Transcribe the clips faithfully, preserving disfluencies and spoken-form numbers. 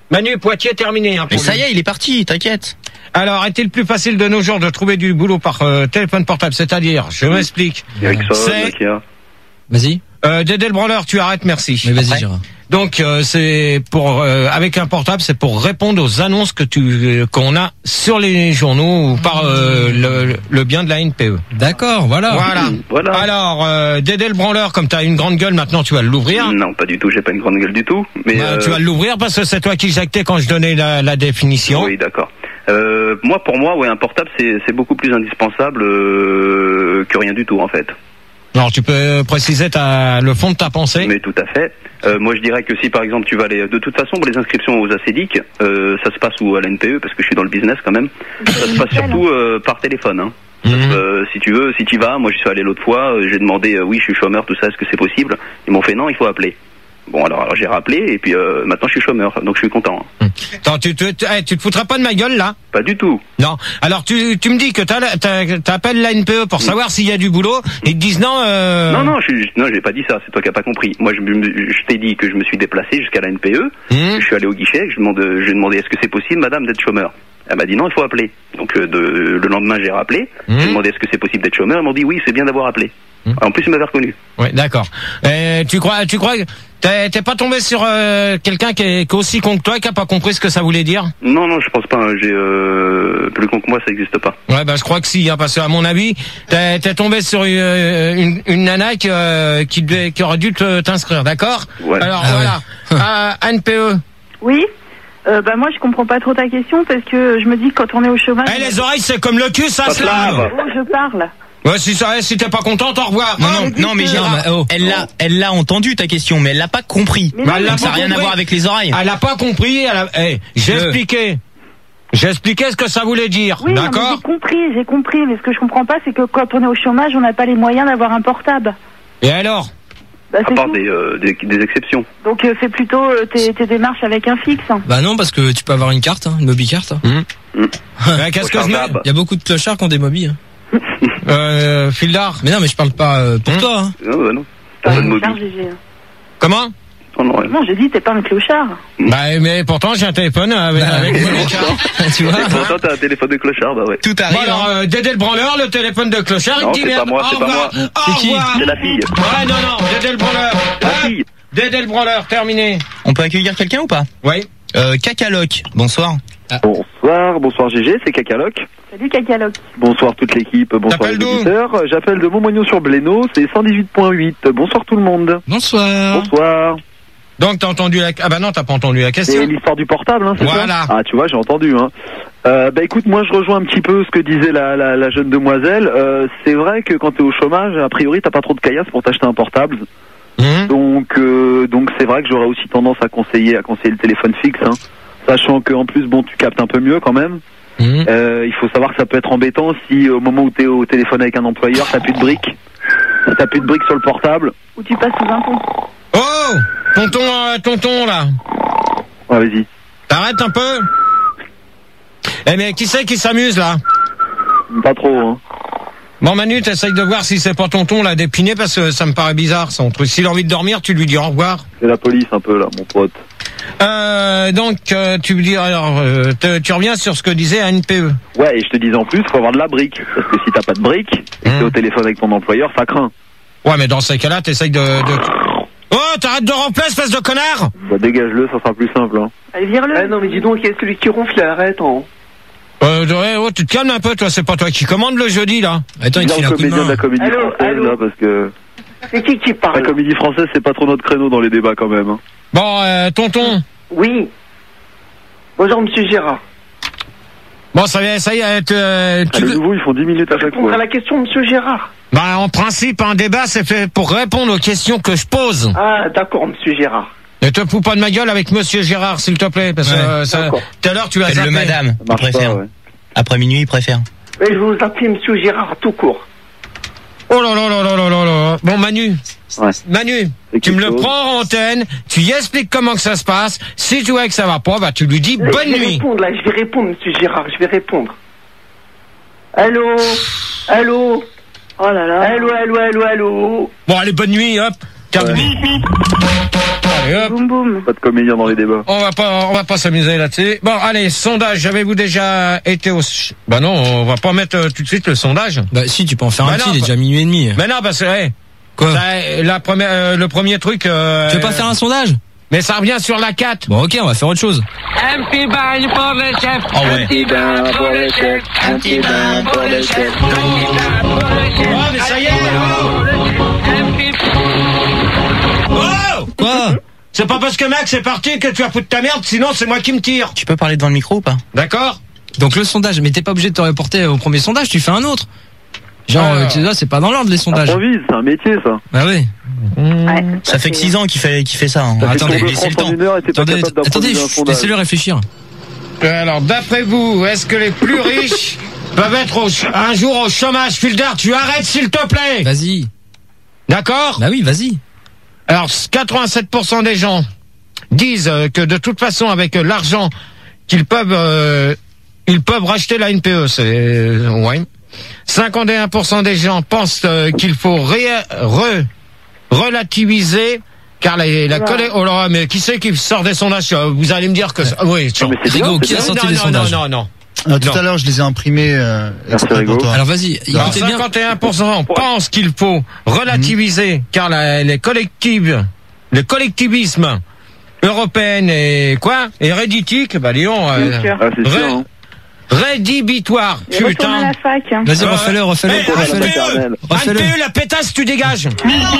Manu, Poitiers terminé. Hein, Mais ça y est, il est parti, t'inquiète. Alors, est-il plus facile de nos jours de trouver du boulot par euh, téléphone portable? C'est-à-dire, je m'explique. C'est... Vas-y. Euh, Dédé le branleur, tu arrêtes, merci. Mais vas-y, Gérard. Donc euh, c'est pour euh, avec un portable, c'est pour répondre aux annonces que tu euh, qu'on a sur les journaux ou par euh, le, le bien de la N P E. D'accord, voilà. Voilà. Voilà. Alors euh, Dédé le branleur, comme tu as une grande gueule, maintenant tu vas l'ouvrir. Non, pas du tout, j'ai pas une grande gueule du tout. Mais Bah, euh... tu vas l'ouvrir parce que c'est toi qui jactais quand je donnais la, la définition. Oui, d'accord. Euh, moi, pour moi, ouais, un portable, c'est c'est beaucoup plus indispensable euh, que rien du tout, en fait. Alors tu peux préciser ta, le fond de ta pensée. Mais tout à fait. Euh, moi, je dirais que si, par exemple, tu vas aller... De toute façon, pour les inscriptions aux A C D I C, euh, ça se passe ou à l'N P E, parce que je suis dans le business quand même. Ça se passe surtout euh, par téléphone. Hein. Mmh. Euh, si tu veux, si tu vas, moi, je suis allé l'autre fois, euh, j'ai demandé, euh, oui, je suis chômeur, tout ça, est-ce que c'est possible? Ils m'ont fait non, il faut appeler. Bon, alors, alors j'ai rappelé, et puis euh, maintenant, je suis chômeur, donc je suis content. Hein. Attends, tu, tu, tu, hey, tu te foutras pas de ma gueule, là? Pas du tout. Non. Alors, tu, tu me dis que tu appelles la N P E pour savoir s'il y a du boulot, et ils te disent non... Euh... Non, non, je, non, j'ai pas dit ça, c'est toi qui as pas compris. Moi, je, je t'ai dit que je me suis déplacé jusqu'à la N P E, mmh. je suis allé au guichet, je demande, je demandé est-ce que c'est possible, madame, d'être chômeur? Elle m'a dit non, il faut appeler. Donc euh, de, le lendemain, j'ai rappelé, mmh. j'ai demandé est-ce que c'est possible d'être chômeur, ils m'ont dit oui, c'est bien d'avoir appelé. Mmh. En plus, ils m'avaient reconnu. Oui, d'accord. Euh, tu crois, tu crois, t'es, t'es pas tombé sur euh, quelqu'un qui est, qui est aussi con que toi, qui a pas compris ce que ça voulait dire? Non, non, je pense pas. Hein, j'ai euh, plus con que moi, ça n'existe pas. Ouais, bah je crois que si, hein, parce qu'à mon avis, t'es, t'es tombé sur une, une, une nana qui, euh, qui, devait, qui aurait dû te, t'inscrire, d'accord? Ouais. Alors ah voilà, ouais. à N P E. Oui. Euh, bah moi je comprends pas trop ta question parce que je me dis que quand on est au chômage. Eh, les oreilles, c'est comme le cul, ça, ça se lave. Oh, je parle. Ouais, si ça, si t'es pas contente, au revoir. Non, Oh, non, non, mais Gérard, oh. elle l'a, elle l'a entendu ta question, mais elle l'a pas compris. Mais bah, non, elle l'a Donc ça pas n'a rien à compris. voir avec les oreilles. Elle a pas compris. Elle a... hey, j'ai Je- expliqué. J'ai expliqué ce que ça voulait dire, Oui, non, mais d'accord? j'ai compris, j'ai compris. Mais ce que je comprends pas, c'est que quand on est au chômage, on n'a pas les moyens d'avoir un portable. Et alors? Bah, À c'est part tout. des, euh, des, des exceptions. Donc euh, fais plutôt euh, tes, tes démarches avec un fixe. Bah non, parce que tu peux avoir une carte, hein, une mobicarte. Hum. Ouais, qu'est-ce que je mets? Rechargeable. Il y a beaucoup de clochards qui ont des mobiles. Hein. Euh, fil d'art. Mais non, mais je parle pas euh, pour Hum. toi. Hein. Non, bah non. T'as pas de Clochard, mobile. G G. Comment? Oh, non, ouais. Non, j'ai dit t'es pas un clochard. Bah, mais pourtant, j'ai un téléphone avec, avec ouais. mon Tu vois. Et pourtant, t'as un téléphone de clochard, bah ouais. Tout Bon, arrive. alors, hein. euh, Dédé le branleur, le téléphone de clochard, Non, il dit c'est pas merde. moi, Au c'est pas revoir. moi. Au C'est qui? revoir. C'est la fille. Ouais, non, non, Dédé le branleur. La Hein? fille. Dédé le branleur, terminé. On peut accueillir quelqu'un ou pas? Oui. Euh, Cacaloc, bonsoir. Bonsoir, bonsoir G G, c'est Cacaloc. Salut Cacaloc. Bonsoir toute l'équipe, bonsoir T'appelles les d'où? auditeurs. J'appelle de Montmagnon-sur-Blénaud, c'est cent dix-huit point huit. Bonsoir tout le monde. Bonsoir. Bonsoir. Donc, t'as entendu la... Ah bah non, t'as pas entendu la C'est question. l'histoire du portable, hein, c'est Voilà. ça? Ah, tu vois, j'ai entendu. Hein. Euh, bah écoute, moi je rejoins un petit peu ce que disait la, la, la jeune demoiselle. Euh, c'est vrai que quand t'es au chômage, a priori t'as pas trop de caillasse pour t'acheter un portable. Hum. Donc euh, donc c'est vrai que j'aurais aussi tendance à conseiller à conseiller le téléphone fixe, hein. Sachant qu'en plus bon tu captes un peu mieux quand même. Hum. Euh, il faut savoir que ça peut être embêtant si au moment où t'es au téléphone avec un employeur t'as plus de briques. Si t'as plus de briques sur le portable. Ou tu passes sous un pont. Oh, tonton, euh, tonton, là. Ouais, vas-y. T'arrêtes un peu. Eh mais qui c'est qui s'amuse là? Pas trop, hein. Bon Manu, t'essayes de voir si c'est pas tonton là d'épiné parce que ça me paraît bizarre son truc. S'il a envie de dormir, tu lui dis au revoir. C'est la police un peu là, mon pote. Euh, donc euh, tu me dis alors, euh, te- tu reviens sur ce que disait N P E. Ouais, et je te disais en plus, faut avoir de la brique. Parce que si t'as pas de brique, et que t'es Mmh. au téléphone avec ton employeur, ça craint. Ouais, mais dans ces cas-là, t'essayes de, de... Oh, t'arrêtes de remplir, espèce de connard. Bah dégage-le, ça sera plus simple, hein. Allez, vire-le. Ah non mais dis donc, il y a celui qui ronfle, arrête hein. Euh, ouais, oh, tu te calmes un peu, toi. C'est pas toi qui commande le jeudi là. Attends, il te Bien file un le coup de comédien de main. la comédie Allô, française, allô. là, parce que C'est qui qui la parle? comédie française, c'est pas trop notre créneau dans les débats quand même, hein. Bon, euh, tonton. Oui. Bonjour monsieur Gérard. Bon, ça y est, ça y est. euh, Ah, tu... le nouveau, ils font dix minutes à chaque Répondre fois. à la question monsieur Gérard. Bah, en principe, un débat, c'est fait pour répondre aux questions que je pose. Ah d'accord monsieur Gérard. Ne te fous pas de ma gueule avec Monsieur Gérard, s'il te plaît, parce que Ouais, euh, ça- d'accord. tout à l'heure tu as Le zappé. madame, Ça il marche préfère. pas, ouais. Après minuit, il préfère. Mais je vous appelle monsieur Gérard tout court. Oh là là là là là là là. Bon, Manu. Ouais. Manu, C'est tu me quelque le chose. prends en antenne, tu y expliques comment que ça se passe. Si tu vois que ça va pas, bah tu lui dis Là, bonne je vais nuit. répondre là, je vais répondre monsieur Gérard, je vais répondre. Allô. Allô. Oh là là. Allô allô allô allô. Bon, allez, bonne nuit, hop. Terminé. Ouais. Allez, hop. Boum boum. Pas de comédien dans les débats. On va pas, on va pas s'amuser là-dessus. Bon, allez, sondage. Avez-vous déjà été au... Bah non, on va pas mettre euh, tout de suite le sondage. Bah si, tu peux en faire Bah un non, petit, il est bah- déjà minuit et demi. Mais non, parce que, hey, Quoi? ça, la première, euh, le premier truc... Euh, Tu veux pas faire un sondage? Mais ça revient sur la quatre. Bon ok, on va faire autre chose. Un petit bain pour le chef. Oh ouais. Un petit bain pour le chef. Un petit bain pour le chef. Un petit bain pour le chef. Oh, mais ça y est. Un petit Oh Quoi? C'est pas parce que Max est parti que tu vas foutre ta merde, sinon c'est moi qui me tire. Tu peux parler devant le micro ou pas? D'accord? Donc le sondage, mais t'es pas obligé de te reporter au premier sondage, tu fais un autre. Genre, Alors. euh, tu vois, c'est pas dans l'ordre les sondages. Improvise, c'est un métier ça. Bah oui. Ouais. Ça fait que six ans qu'il fait, qu'il fait ça. Hein. T'as fait attendez, tour de laissez le France en temps. une heure et t'es pas Attendez, capable attendez, d'improviser un sondage. laissez-le réfléchir. Alors, d'après vous, est-ce que les plus riches peuvent être au ch- un jour au chômage? Filder, tu arrêtes s'il te plaît. Vas-y. D'accord? Bah oui, vas-y. Alors, quatre-vingt-sept pour cent des gens disent euh, que de toute façon, avec euh, l'argent qu'ils peuvent, euh, ils peuvent racheter la N P E. C'est euh, ouais. cinquante et un pour cent des gens pensent euh, qu'il faut ré- re- relativiser. Car la, la collègue, oh là, mais qui c'est qui sort des sondages? Vous allez me dire que, ça- oui, Non, mais c'est bien, Rigo, c'est qui a bien. sorti non, les non, sondages? non, non, non. Ah, tout Non. à l'heure, je les ai imprimés euh, Merci, exprès Rigo. pour toi. Alors vas-y, Alors, écoutez bien. cinquante et un pour cent pensent qu'il faut relativiser, car la, les collectives, le collectivisme européen est quoi? Héréditique, bah disons, Bien euh, sûr. Ah, c'est sûr. ré- Hein. rédhibitoire, Et retourne à putain. la fac. hein. Vas-y, Euh, refais-le, refais-le, Eh, refais-le. maternelle. Refais-le. N P E, la pétasse, tu dégages.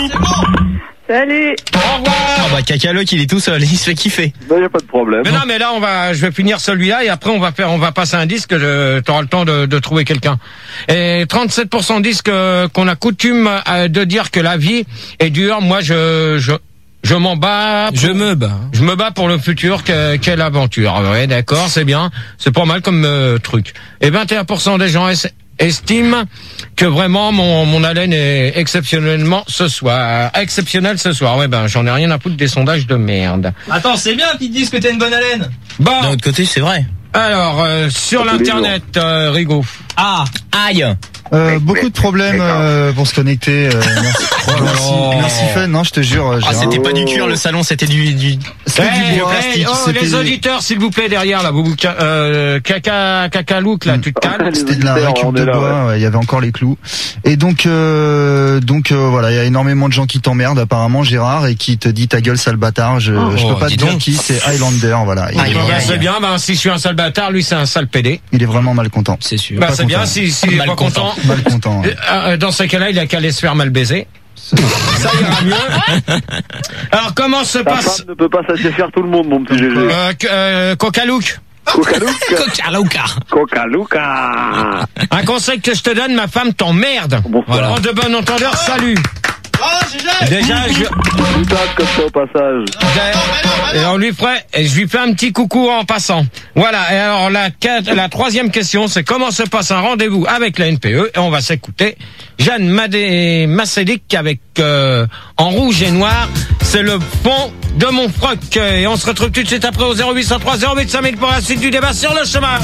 Salut. Au revoir. Ah bah Cacaloc il est tout seul, il se fait kiffer. Bah, y a pas de problème. Mais non, mais là, on va, je vais finir celui-là et après, on va faire, on va passer un disque. Tu auras le temps de, de trouver quelqu'un. Et trente-sept pour cent disent que qu'on a coutume euh, de dire que la vie est dure. Moi, je, je, je m'en bats. pour- Je me bats. Je me bats pour le futur. Que, quelle aventure. Ouais, d'accord, c'est bien. C'est pas mal comme euh, truc. Et vingt et un pour cent des gens es- estiment que vraiment mon, mon haleine est exceptionnellement ce soir. Exceptionnel ce soir. Ouais, ben, j'en ai rien à foutre des sondages de merde. Attends, c'est bien qu'ils disent que t'as une bonne haleine. Bon. D'un autre côté, c'est vrai. Alors, euh, sur Tous les l'internet, euh, Rigaud. Ah. Aïe. Euh, beaucoup de problèmes euh, pour se connecter. Euh, merci, merci, Oh. merci Fun. Non, je te jure. Ah, Gérard. c'était pas du cuir le salon, c'était du, du... C'était Hey, du bois. hey, c'était- oh, c'était- les auditeurs, s'il vous plaît, derrière, là, vous, vous ca- euh, caca, caca look, là, tu te calmes. Les C'était de la auditeurs, récup on de est là, bois, ouais, il y avait encore les clous. Et donc, euh, donc euh, voilà, il y a énormément de gens qui t'emmerdent apparemment, Gérard, et qui te dit ta gueule sale bâtard. Je, Oh, je peux pas te dis dire donc. qui, c'est Highlander, voilà. Il, Aïe, est, Bon, aïe, ben, aïe. c'est bien, ben, si je suis un sale bâtard, lui, c'est un sale pédé. il est vraiment mal content. C'est sûr. Ben, pas c'est bien, content. si, s'il est Mal pas content. Mal content. ouais. Euh, dans ces cas-là, il a qu'à aller se faire mal baiser. Ça ira mieux. Alors, comment se Ta passe, femme ne peut pas satisfaire tout le monde, mon petit G G. euh, que- euh, Coca Look? Coca-Luca. Coca-Luca. Un conseil que je te donne, ma femme t'emmerde. Bonsoir. En de bon entendeur, salut. Déjà, je, Putain, comme ça au passage. et on lui ferait, et je lui fais un petit coucou en passant. Voilà. Et alors la, quatre- la troisième question, c'est comment se passe un rendez-vous avec la N P E. Et on va s'écouter Jeanne Madé Massédic avec euh, en rouge et noir. C'est le fond de mon froc. Et on se retrouve tout de suite après au zéro huit cent trois zéro huit cinq mille pour la suite du débat sur le chemin.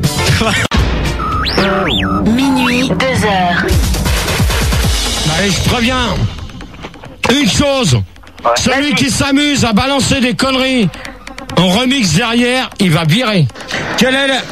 Minuit, deux heures. Allez, je préviens. Une chose. Celui qui s'amuse à balancer des conneries en remix derrière, il va virer. Quelle est la...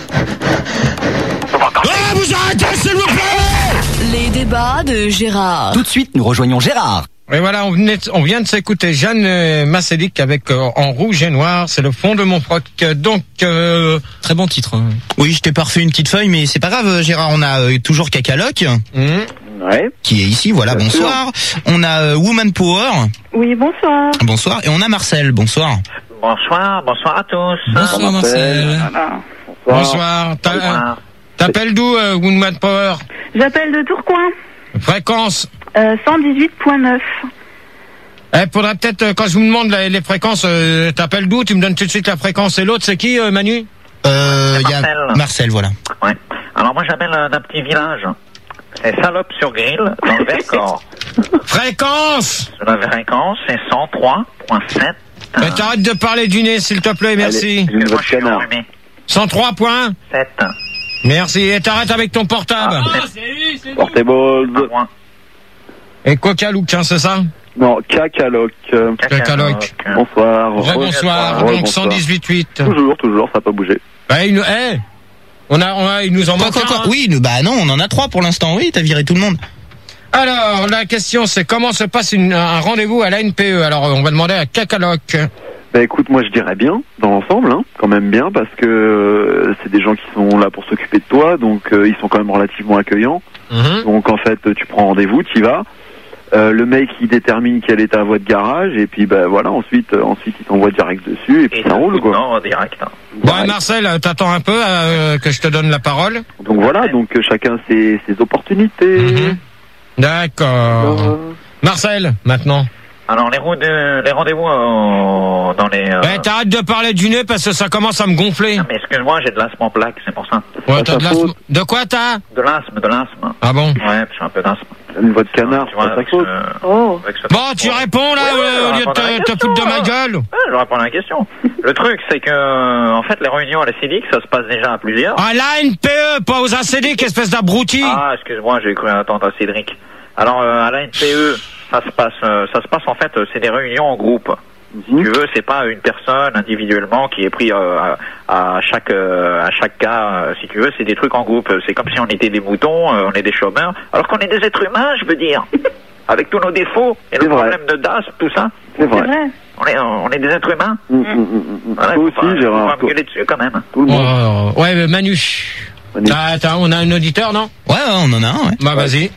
Ah, vous arrêtez, s'il vous plaît! Les débats de Gérard. Tout de suite, nous rejoignons Gérard. Et voilà, on, venait, on vient de s'écouter Jeanne euh, Massédic avec euh, En rouge et noir, c'est le fond de mon froc. Donc, euh, Très bon titre. hein. Oui, je t'ai pas refait une petite feuille, mais c'est pas grave, Gérard, on a euh, toujours Cacaloc, hum, Ouais. qui est ici, voilà, Bien sûr. bonsoir. On a euh, Woman Power, Oui, bonsoir. bonsoir. Et on a Marcel, bonsoir. Bonsoir, bonsoir à tous. Bonsoir Marcel. Voilà. bonsoir. T'a- Bonsoir. T'appelles d'où, euh, Woodman Power? J'appelle de Tourcoing. Fréquence. Euh, cent dix-huit point neuf. Eh, faudrait peut-être, euh, quand je vous demande les, les fréquences, euh, t'appelles d'où? Tu me donnes tout de suite la fréquence. Et l'autre, c'est qui, euh, Manu? Euh, il y a Marcel. Marcel, voilà. Ouais. Alors moi j'appelle euh, d'un petit village. C'est Salope sur Grill, dans le Vercors. Fréquence! La fréquence c'est cent trois point sept. Mais t'arrêtes de parler du nez, s'il te plaît, merci. Allez, une Moi voix de je suis canard. enrhumé. cent trois points. sept. Merci. Et t'arrêtes avec ton portable. Portez bold. Point. Et Coca Look, hein, c'est ça? Non, Cacaloc. Cacaloc. Bonsoir. Rebonsoir, donc cent dix-huit huit. Toujours, toujours, ça n'a pas bougé. Bah, il nous, eh, on a, on a, il nous en manque Quoi, quoi, un, quoi Oui, nous- bah non, on en a trois pour l'instant. Oui, t'as viré tout le monde. Alors, la question, c'est comment se passe une- un rendez-vous à la N P E? Alors, on va demander à Cacaloc. Bah écoute, moi je dirais bien, dans l'ensemble, hein, quand même bien, parce que euh, c'est des gens qui sont là pour s'occuper de toi, donc euh, ils sont quand même relativement accueillants. Mhm. Donc en fait, tu prends rendez-vous, tu y vas. Euh, le mec il détermine quelle est ta voie de garage et puis bah voilà, ensuite euh, ensuite il t'envoie direct dessus et puis ça roule quoi. Non, direct. Hein. Bon, et Marcel, t'attends un peu euh, que je te donne la parole. Donc voilà, donc euh, chacun ses, ses opportunités. Mhm. D'accord. Euh, Marcel, maintenant. Alors les, rou- de- les rendez-vous euh, dans les... Euh... Eh, t'arrêtes de parler du nez parce que ça commence à me gonfler. Non, mais excuse-moi, j'ai de l'asthme en plaque, c'est pour ça. Ouais, t'as de l'asthme. De quoi t'as? De l'asthme, de l'asthme. Ah bon? Ouais, j'ai un peu d'asthme. Une voix de canard, Tu vois, c'est pas ta avec faute. ce- Oh. avec ce- Bon, tu réponds là, Ouais, euh, au lieu de répondre à la te, te question, foutre de ma hein. gueule. Ouais, je réponds à la question. Le truc, c'est que, euh, en fait, les réunions à la C D I C, ça se passe déjà à plusieurs. À la N P E, pas aux A C D, qu'espèce d'abruti. Ah, excuse-moi, j'ai cru attendre à Cédric. Alors, euh, à la N P E, ça se passe, euh, ça se passe en fait, euh, c'est des réunions en groupe. Si tu veux, c'est pas une personne individuellement qui est pris euh, à, à chaque euh, à chaque cas. euh, si tu veux, c'est des trucs en groupe. C'est comme si on était des moutons, euh, on est des chômeurs, alors qu'on est des êtres humains, je veux dire, avec tous nos défauts et nos problèmes de D A S, tout ça. C'est C'est vrai. vrai. On est on est des êtres humains. Hum, hum, hum, hum. Voilà, Toi faut pas- aussi, faut Gérard. pas me gueuler dessus quand même. Tout le monde. Oh, ouais, mais Manu. Manu. T'as- t'as- on a un auditeur, non? Ouais, ouais, on en a un, ouais. Bah, vas-y.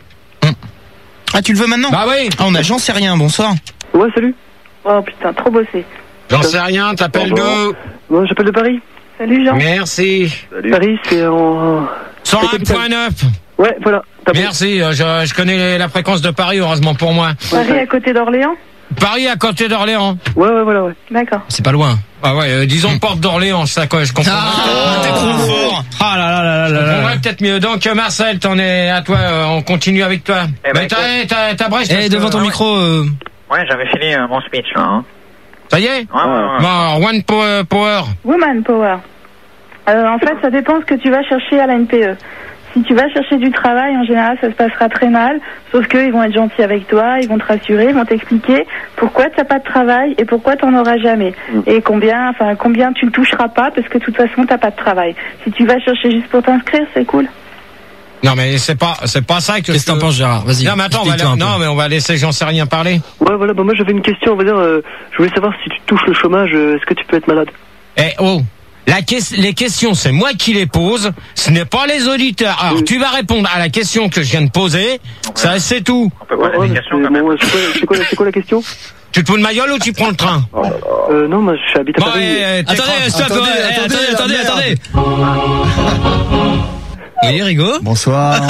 Ah, tu le veux maintenant? Bah oui. Ah, on a j'en sais rien, bonsoir. Ouais, salut. Oh putain, trop bossé. J'en sais rien, t'appelles Bonjour. d'où? Moi, j'appelle de Paris. Salut Jean. Merci. Salut. Paris, c'est en... cent un point neuf. Ouais, voilà. Merci, euh, je, je connais la fréquence de Paris, heureusement pour moi. Paris à côté d'Orléans. Paris à côté d'Orléans. Ouais, ouais, voilà, ouais. D'accord. C'est pas loin. Ah ouais, euh, disons porte d'Orléans, ça quoi, je comprends. Ah, t'es trop fort. Ah là là là là là On là. va peut-être mieux. Donc euh, Marcel, t'en es à toi, euh, on continue avec toi. Eh ben, Mais t'as, t'as, t'as Brest. Eh, parce devant que- ton micro. euh, Ouais, j'avais fini euh, mon speech là. Hein. Ça y est. Ouais, ouais, ouais. Bon, one power. power. Woman Power. Euh, en fait, ça dépend ce que tu vas chercher à la N P E. Si tu vas chercher du travail, en général, ça se passera très mal. Sauf qu'ils vont être gentils avec toi, ils vont te rassurer, ils vont t'expliquer pourquoi tu n'as pas de travail et pourquoi tu n'en auras jamais. Et combien, enfin, combien tu ne toucheras pas parce que de toute façon, tu n'as pas de travail. Si tu vas chercher juste pour t'inscrire, c'est cool. Non mais c'est pas, c'est pas ça que. Qu'est-ce que t'en penses, Gérard? Vas-y. Non mais attends, on va, explique-toi un non peu. mais on va laisser j'en sais rien parler. Ouais, voilà, bah moi j'avais une question, on va dire, euh, je voulais savoir si tu touches le chômage, euh, est-ce que tu peux être malade? Eh oh. La que- les questions, c'est moi qui les pose, ce n'est pas les auditeurs. Alors, tu vas répondre à la question que je viens de poser, ça c'est tout. On peut poser Ouais, des mais questions c'est- quand même. bon, ouais, c'est quoi, c'est quoi, c'est quoi la question? Tu te fous de ma gueule ou tu prends le train? Euh, non, moi je habite à Bon, Paris. eh, eh, Attendez, t'écrases. stop, Attendez, ouais, eh, attendez, attendez, la attendez, merde. attendez. Oui, Rigo. Bonsoir.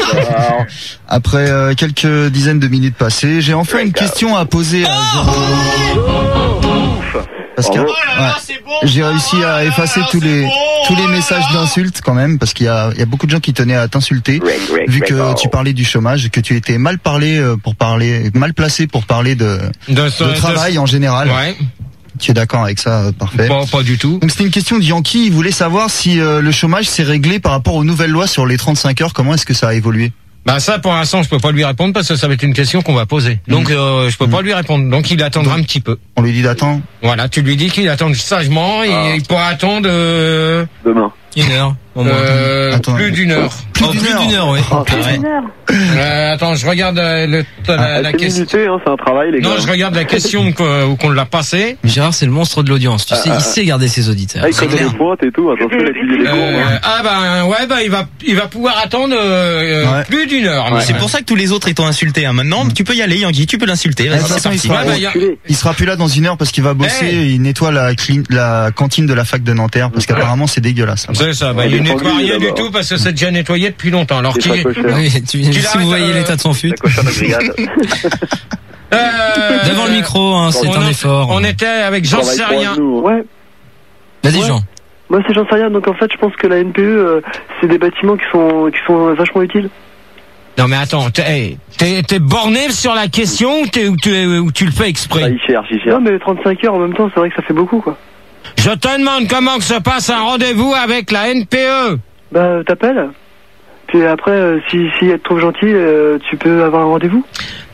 Après euh, quelques dizaines de minutes passées, j'ai enfin une question à poser à parce que Oh ouais, j'ai réussi à effacer tous les tous les messages d'insultes quand même parce qu'il y a il y a beaucoup de gens qui tenaient à t'insulter vu que tu parlais du chômage et que tu étais mal parlé euh, pour parler mal placé pour parler de De, de travail en général. Ouais. Tu es d'accord avec ça, euh, parfait. Bon, pas du tout. Donc c'était une question de Yankee, il voulait savoir si euh, le chômage s'est réglé par rapport aux nouvelles lois sur les trente-cinq heures, comment est-ce que ça a évolué? Bah ça, pour l'instant, je peux pas lui répondre parce que ça va être une question qu'on va poser. Donc, euh, je peux pas lui répondre. Donc, il attendra un petit peu. On lui dit d'attendre. Voilà, tu lui dis qu'il attend sagement et il pourra attendre euh, Demain. Une heure. Au moins. euh, Attends. plus d'une heure. Plus Oh, d'une plus heure. d'une heure, oui. Oh, Ouais. Une heure. Euh, attends, je regarde euh, le, la, la C'est question. minuté, hein, c'est un travail, les gars. Non, je regarde la question qu'on qu'on l'a passée. Gérard, c'est le monstre de l'audience. Tu sais, il sait garder ses auditeurs. Ah, il C'est connaît clair. les pointes et tout, attention, il a utilisé les cons. Euh, hein. ah bah ouais, bah il va, il va pouvoir attendre euh, Ouais. plus d'une heure. mais- C'est pour ça que tous les autres ils t'ont insulté. Hein. Maintenant, tu peux y aller, Yankee, tu peux l'insulter. De Vas-y, toute c'est façon, il parti. sera, Ouais, bah, il y a- il sera plus là dans une heure parce qu'il va bosser Hey. et il nettoie la, clean- la cantine de la fac de Nanterre parce qu'apparemment c'est dégueulasse. C'est ça, bah, Ouais, il il est nettoie tendu, rien du d'abord. tout parce que c'est déjà nettoyé depuis longtemps. Alors C'est qu'il sa cochère. Oui, tu, Tu si l'arrêtes, vous voyez euh, l'état de son fut. La cochonne de grillade. Euh, Devant le micro, hein, c'est on un en- effort. On était avec j'en Travaille sais pour rien. nous. Ouais, Vas-y, Ouais. Jean. moi c'est j'en sais rien, donc en fait je pense que la N P E, euh, c'est des bâtiments qui sont, qui sont vachement utiles. Non mais attends, t'es hey, t'es- t'es borné sur la question ou, t'es- ou tu, ou tu le fais Ah, exprès? il cherche, il cherche. Non mais trente-cinq heures en même temps, c'est vrai que ça fait beaucoup quoi. Je te demande comment que se passe un rendez-vous avec la N P E. Bah t'appelles, puis après euh, si, si elle te trouve gentil, euh, tu peux avoir un rendez-vous.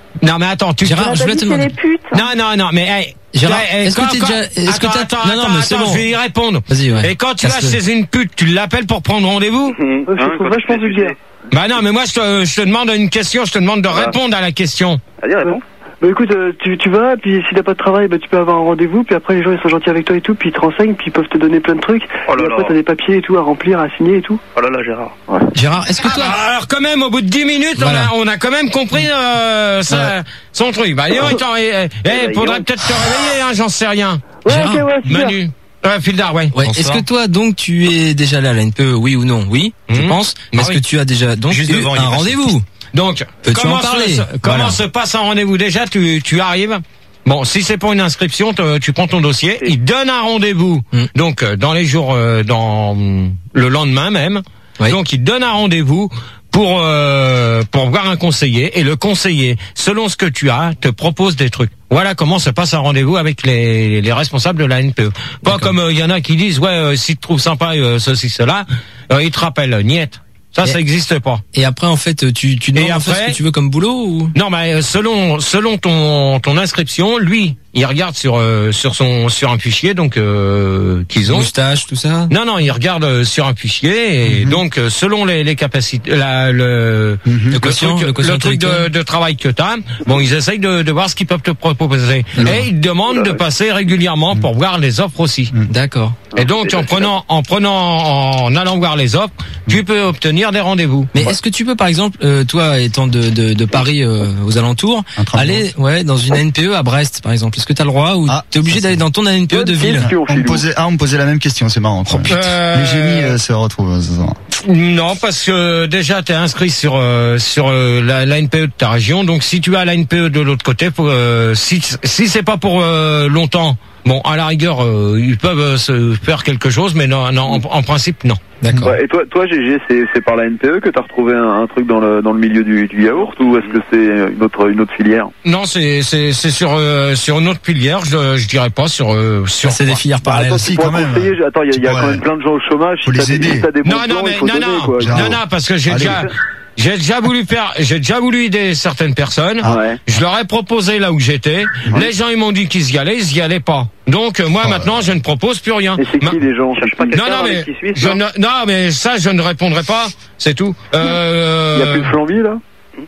Non mais attends, tu Gérard, je voulais te demander. Non non non, mais hey, Gérard, hey, est-ce que quand- t'es quand- déjà, est-ce que attends, t'as, attends, non non attends, mais c'est attends, bon. je vais y répondre. Vas-y, ouais. Et quand tu vas Casse-le. chez une pute, tu l'appelles pour prendre rendez-vous? Je trouve vachement vulgaire. Bah non, mais moi je te, je te demande une question, je te demande de répondre à la question. Vas-y, réponds. Bah écoute, euh, tu, tu vas, puis si t'as pas de travail, bah tu peux avoir un rendez-vous, puis après les gens ils sont gentils avec toi et tout, puis ils te renseignent, puis ils peuvent te donner plein de trucs. Oh là et après là. t'as des papiers et tout à remplir, à signer et tout. Oh là là, Gérard. Gérard, est-ce que toi, Ah, alors quand même, au bout de dix minutes, Voilà. on, a, on a quand même compris euh, ça, son truc. Bah dis donc, attends, eh, eh, eh, faudrait peut-être te réveiller, hein, j'en sais rien. Ouais, Gérard, ok, ouais, super. Manu. Ouais, Fildar, ouais. ouais, est-ce que toi donc tu es déjà allé à la N P E, oui ou non? Oui, je Mhm. pense. Mais Ah est-ce oui. que tu as déjà donc Juste eu devant, il un est passé. rendez-vous? Donc, Peux-tu comment, en parler? se, comment Voilà. se passe un rendez-vous? Déjà, tu, tu arrives. Bon, si c'est pour une inscription, te- tu prends ton dossier. Il donne un rendez-vous. Mm. Donc, euh, dans les jours, euh, dans mm, le lendemain même. Oui. Donc, il donne un rendez-vous pour euh, pour voir un conseiller. Et le conseiller, selon ce que tu as, te propose des trucs. Voilà comment se passe un rendez-vous avec les, les responsables de la N P E. Pas D'accord. comme il y en a qui disent, ouais, euh, si tu trouves sympa euh, ceci, cela, euh, ils te rappellent. Niet. Ça, Et- ça n'existe pas. Et après en fait tu tu demandes Et en fait après- ce que tu veux comme boulot ou? Non, mais euh, selon selon ton ton inscription, lui, il regarde sur euh, sur son sur un fichier donc euh, qu'ils ont. Moustache, tout ça? Non, non, il regarde euh, sur un fichier et donc euh, selon les, les capacités, la, le, Le le quotient, truc, le quotient le truc de, intellectuel. de travail que t'as, bon, ils essayent de, de voir ce qu'ils peuvent te proposer. Alors. Et ils te demandent de passer régulièrement pour voir les offres aussi. D'accord. Et donc en prenant en prenant en allant voir les offres, tu peux obtenir des rendez-vous. Mais est-ce que tu peux, par exemple, euh, toi étant de, de, de Paris euh, aux alentours, Un train de aller ouais dans une A N P E à Brest, par exemple? Est-ce que tu as le droit ou Ah, t'es obligé ça, d'aller c'est- dans ton A N P E de ville? On me posait, ah, on me posait la même question, c'est marrant. quand même. Euh, Les génies euh, se retrouvent ce soir. Non, parce que déjà tu es inscrit sur euh, sur euh, la, la N P E de ta région. Donc si tu as la N P E de l'autre côté, faut, euh, si si c'est pas pour euh, longtemps, bon, à la rigueur, euh, ils peuvent euh, se faire quelque chose, mais non, non, en, en principe, non. D'accord. Ouais, et toi, toi, G G, c'est c'est par la N P E que t'as retrouvé un, un truc dans le dans le milieu du, du yaourt ou est-ce que c'est une autre une autre filière? Non, c'est c'est c'est sur euh, sur une autre filière. Je je dirais pas sur euh, sur. C'est des quoi. filières Bah, parallèles. attends, si, tu pourras quand même. conseiller. Attends, il y a, il y a Ouais. quand même plein de gens au chômage. Faut si les t'as des- aider. si t'as des bons Non, non, plans, mais il faut non, donner, non, quoi. non, non, parce que j'ai Allez. déjà j'ai déjà voulu faire, j'ai déjà voulu aider certaines personnes. Ah ouais. Je leur ai proposé là où j'étais. Les gens ils m'ont dit qu'ils y allaient, ils y allaient pas. Donc euh, moi Oh. maintenant je ne propose plus rien. Et c'est Ma- qui les gens? Cherche pas Non, quelqu'un non, dans mais les six Suisses, je non ne, non, mais ça je ne répondrai pas. C'est tout. Il y a plus Euh, de flambie là?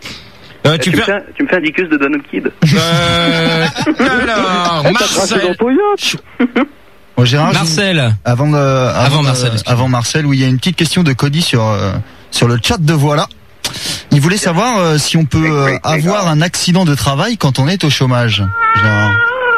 euh, tu, tu me fais. fais, tu me fais un dicus de Donald Kid. Euh, alors, Eh, t'as craché dans Marcel. ton yacht? Bon, Gérard, je- Marcel. avant, de- avant, Avant de- Marcel, excuse-moi. avant Marcel, où il y a une petite question de Cody sur euh, sur le chat de Voilà. Il voulait savoir euh, si on peut euh, avoir un accident de travail quand on est au chômage. Gérard.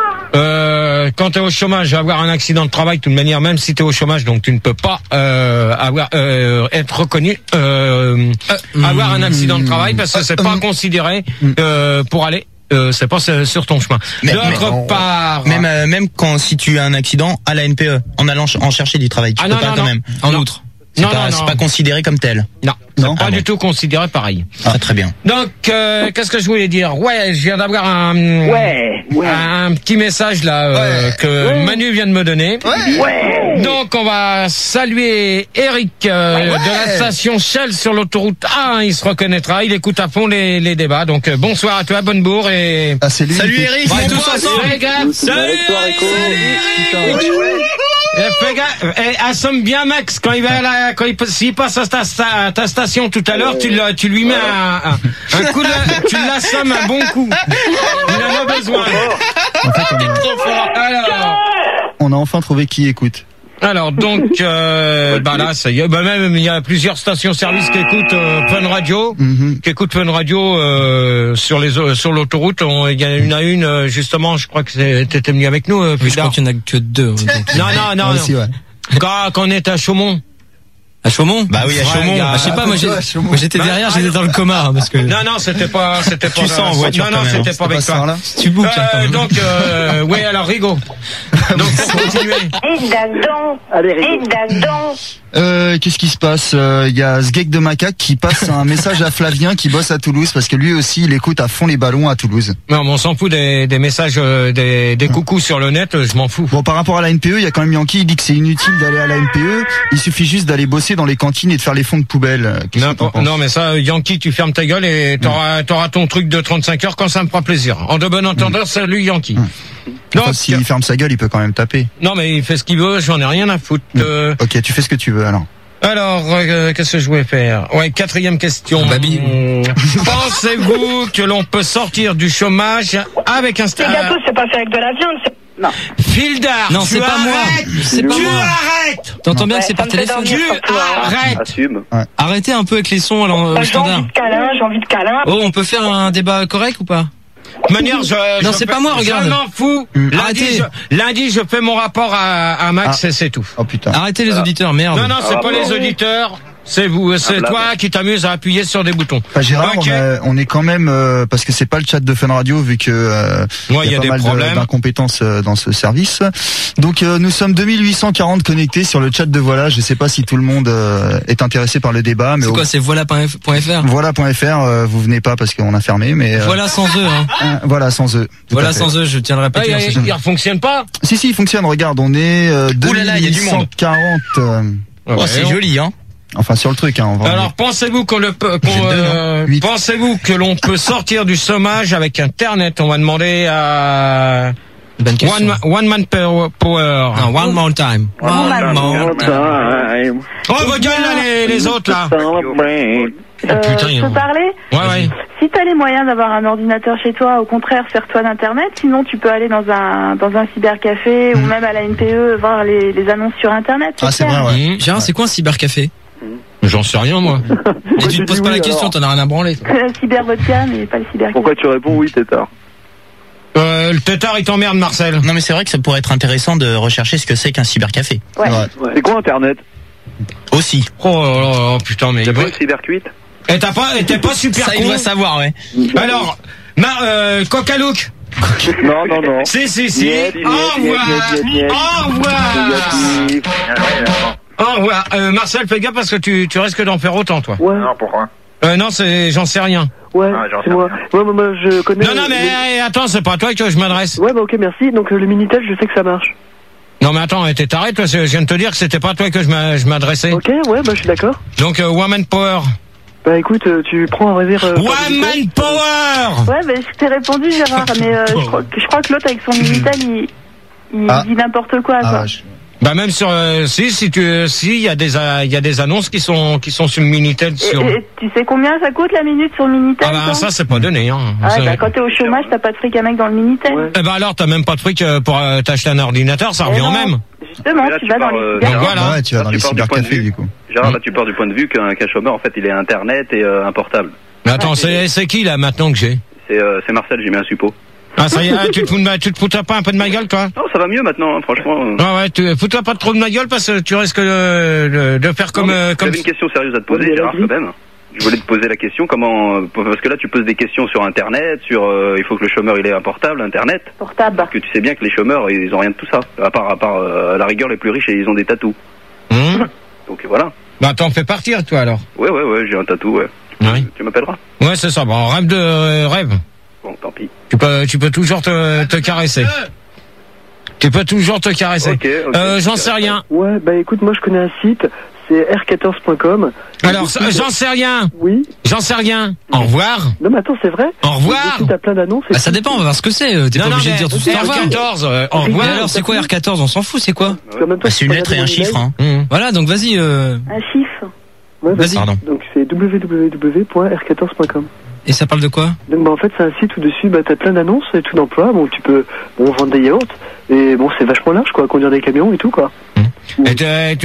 Euh, quand tu es au chômage, avoir un accident de travail, de toute manière, même si tu es au chômage, donc tu ne peux pas euh, avoir euh, être reconnu euh, avoir un accident de travail parce que c'est pas considéré euh, pour aller. Euh, c'est pas sur sur ton chemin. Mais- D'autre mais- part, Même euh, même quand si tu as un accident à la N P E, en allant ch- en chercher du travail, tu Ah peux non, pas non, quand non. même. En Non. outre. C'est Non, pas, non, c'est non. pas considéré comme tel. non, c'est Non pas Ah du bon. tout considéré pareil. Ah, très bien. Donc, euh, qu'est-ce que je voulais dire? Ouais, je viens d'avoir un Ouais, ouais. un petit message là euh, que Manu vient de me donner. Ouais. Donc on va saluer Eric euh, de la station Shell sur l'autoroute A un, il se reconnaîtra, il écoute à fond les, les débats. Donc euh, bonsoir à toi, bonne bourre et Ah, c'est lui. Salut qui- Eric, on mon est tous pote. ensemble les gars. Salut Eric, Eh, fais gaffe, eh, assomme bien Max quand il va à la, quand il s'il passe à ta, sta- à ta station tout à l'heure, tu, le- tu lui mets un, un, un coup de, tu l'assommes un bon coup. Il en a besoin. En fait, on a, Alors. on a enfin trouvé qui écoute. Alors donc, euh, bah là, ça y est. Bah même il y a plusieurs stations-service qui écoutent euh, Fun Radio, Mhm. qui écoutent Fun Radio euh, sur les euh, sur l'autoroute. On- Il y en a une à une euh, justement. Je crois que c'est- t'étais venu avec nous euh, Je plus crois tard. qu'il y en a que deux. donc. Non non non. Moi non. aussi, ouais. Quand, quand on est à Chaumont. À Chaumont? Bah oui, à Ouais, Chaumont. il y a- Bah, je sais pas, moi, j'ai- Ah, Chaumont. moi, j'étais Bah, derrière, ah, j'étais dans le coma, hein, parce que. Non non, c'était pas c'était pas. Tu sens en voiture Non quand non, même, c'était hein. pas avec Pas ça, toi. là. Tu bouques, hein, quand Euh, même. donc euh, ouais alors Rigo. Donc pour continuer. Et dadon, Allez, et Rigo. dadon, Euh, qu'est-ce qui se passe? Il euh, y a Sgeg de Macaque qui passe un message à Flavien qui bosse à Toulouse parce que lui aussi il écoute à fond les ballons à Toulouse. Non, mais on s'en fout des, des messages, euh, des, des coucous sur le net, euh, je m'en fous. Bon, par rapport à la N P E, il y a quand même Yankee, il dit que c'est inutile d'aller à la N P E, il suffit juste d'aller bosser dans les cantines et de faire les fonds de poubelle. Non, non, mais ça, Yankee, tu fermes ta gueule et t'auras, t'auras ton truc de trente-cinq heures quand ça me fera plaisir. En de bon entendeur, mmh. salut Yankee. Mmh. Donc, enfin, s'il ferme sa gueule, il peut quand même taper. Non, mais il fait ce qu'il veut, j'en ai rien à foutre. Mmh. Euh... Ok, tu fais ce que tu veux alors. Alors, euh, qu'est-ce que je voulais faire? Ouais, quatrième question. Babi. Pensez-vous que l'on peut sortir du chômage avec un stage? Les gâteaux, c'est pas fait avec de la viande. Non. Fildar, non, c'est pas moi. C'est pas tu moi. arrêtes. T'entends bien ouais, que c'est par téléphone. Tu arrêtes. Assume. Ouais. Arrêtez un peu avec les sons alors, bah, j'ai envie de câlin, j'ai envie de câlin. Oh, on peut faire un débat correct ou pas? De manière, je, non, je c'est fais, pas moi, regarde. Je m'en fous. Mmh. Lundi, Arrêtez. Je, lundi, je fais mon rapport à, à Max ah. et c'est tout. Oh putain. Arrêtez les auditeurs, merde. Non, non, c'est ah, pas bon, les oui. auditeurs. C'est vous, c'est ah, toi qui t'amuses à appuyer sur des boutons. Enfin, Gérard, okay. on, a, on est quand même euh, parce que c'est pas le chat de Fun Radio vu que euh, ouais, y a, y a pas des mal problèmes d'incompétence euh, dans ce service. Donc euh, nous sommes deux mille huit cent quarante connectés sur le chat de Voilà. Je sais pas si tout le monde euh, est intéressé par le débat, mais c'est quoi, au... c'est voilà point f r. Voilà point f r. Euh, vous venez pas parce qu'on a fermé, mais euh, voilà sans eux. Hein. Euh, voilà sans eux. Voilà sans eux, je tiens à le répéter. Ah, il, il fonctionne pas. Si si, il fonctionne. Regarde, on est euh, deux mille huit cent quarante. Euh, oh, ouais, c'est joli, hein. Enfin sur le truc, hein. On va Alors pensez-vous qu'on le peut, qu'on, euh, pensez-vous que l'on peut sortir du chômage avec Internet? On va demander à one, one man power. Ah, one more time. One, one more time. time. Oh vos gueules là les, les autres là. Euh, putain, je peux parler? Ouais ouais. Si t'as les moyens d'avoir un ordinateur chez toi, au contraire, sers-toi d'internet. Sinon, tu peux aller dans un dans un cybercafé mmh. ou même à la N P E voir les, les annonces sur internet. Ah c'est vrai. Ouais. Mmh. Gérard, c'est quoi un cybercafé? J'en sais rien moi. Et tu te poses pas oui, la question, t'en as rien à branler. Le cyber vodka, mais pas le cyber. Pourquoi tu réponds oui, tétard? Euh, le tétard il t'emmerde Marcel. Non mais c'est vrai que ça pourrait être intéressant de rechercher ce que c'est qu'un cybercafé. Ouais. ouais. C'est quoi internet? Aussi. Oh là là, putain mais. T'as pas une cybercuite? Et t'as pas, et t'es pas super ça, con. Il doit savoir, ouais. Alors, Mar, euh, Coca-Look. Non, non, non. Si, si, si. Au revoir. Au revoir. Au revoir. Euh, Marcel, fais gaffe parce que tu, tu risques d'en faire autant, toi. Ouais. Non, pourquoi? Euh, non, c'est, j'en sais rien. Ouais, ah, c'est moi. Moi, moi, moi, je connais. Non, non, mais le... attends, c'est pas à toi que je m'adresse. Ouais, bah ok, merci. Donc, euh, le Minitel, je sais que ça marche. Non, mais attends, t'es taré, toi, je viens de te dire que c'était pas à toi que je m'adressais. Ok, ouais, bah je suis d'accord. Donc, euh, Woman Power. Bah écoute, euh, tu prends un réserve. Euh, Woman Power. Ouais, bah je t'ai répondu, Gérard, mais euh, je, crois, je crois que l'autre avec son Minitel, il, il ah. dit n'importe quoi, quoi. Ah, je... Bah même sur euh, si si tu si il y a des il y a des annonces qui sont qui sont sur le Minitel sur. Et, et, tu sais combien ça coûte la minute sur le Minitel? Ah bah ça c'est pas donné hein. Ah bah quand t'es au chômage t'as pas de fric à mettre dans le Minitel. Ouais. Eh bah alors t'as même pas de fric pour euh, t'acheter un ordinateur, ça revient au même. Justement, là, tu, tu vas pars, dans les euh, cybercafés. Voilà. Ouais, tu vas là, dans tu les cybercafés du, du coup. Gérard, là tu pars du point de vue qu'un qu'un chômeur en fait il est internet et euh, un portable. Mais attends, c'est c'est qui là maintenant que j'ai? C'est euh, c'est Marcel, j'ai mis un suppôt. Ah ça y est, tu te fous de, tu te foutais pas un peu de ma gueule toi? Non, ça va mieux maintenant, hein, franchement. Ah ouais, tu fous-toi pas trop de ma gueule parce que tu risques de, de, de faire comme. Non, comme... J'avais une question sérieuse à te poser, Gérard, quand même. Je voulais te poser la question, comment, parce que là tu poses des questions sur Internet, sur euh, il faut que le chômeur il ait un portable, Internet. Portable. Parce que tu sais bien que les chômeurs ils ont rien de tout ça, à part à part euh, à la rigueur les plus riches et ils ont des tatous. Mmh. Donc voilà. Bah t'en fais partir toi alors. Ouais ouais ouais, j'ai un tatou, ouais. Oui. Tu m'appelleras. Ouais c'est ça. Bon rêve de euh, rêve. Bon tant pis. Tu peux tu peux toujours te, te caresser. Tu peux toujours te caresser. Ok. okay euh, j'en sais rien. Ouais bah écoute moi je connais un site. C'est R quatorze point com. Alors, j'en sais rien. Oui. J'en sais rien. Au revoir. Non, mais attends, c'est vrai. Au revoir. T'as plein d'annonces. Bah, ça dépend, on va voir ce que c'est. T'es pas non, obligé non, de dire tout ça. R quatorze, euh, au revoir. Alors, c'est quoi R quatorze? On s'en fout, c'est quoi? Bah, c'est une lettre et un chiffre, hein. Mmh. Voilà, donc vas-y, euh... Un chiffre. Ouais, vas-y. Pardon. Donc, c'est w w w point r quatorze point com. Et ça parle de quoi? Donc, bah, en fait, c'est un site où dessus, bah, t'as plein d'annonces et tout d'emploi. Bon, tu peux, bon, vendre des yaourts. Et bon, c'est vachement large, quoi. Conduire des camions et tout, quoi. Mmh. Et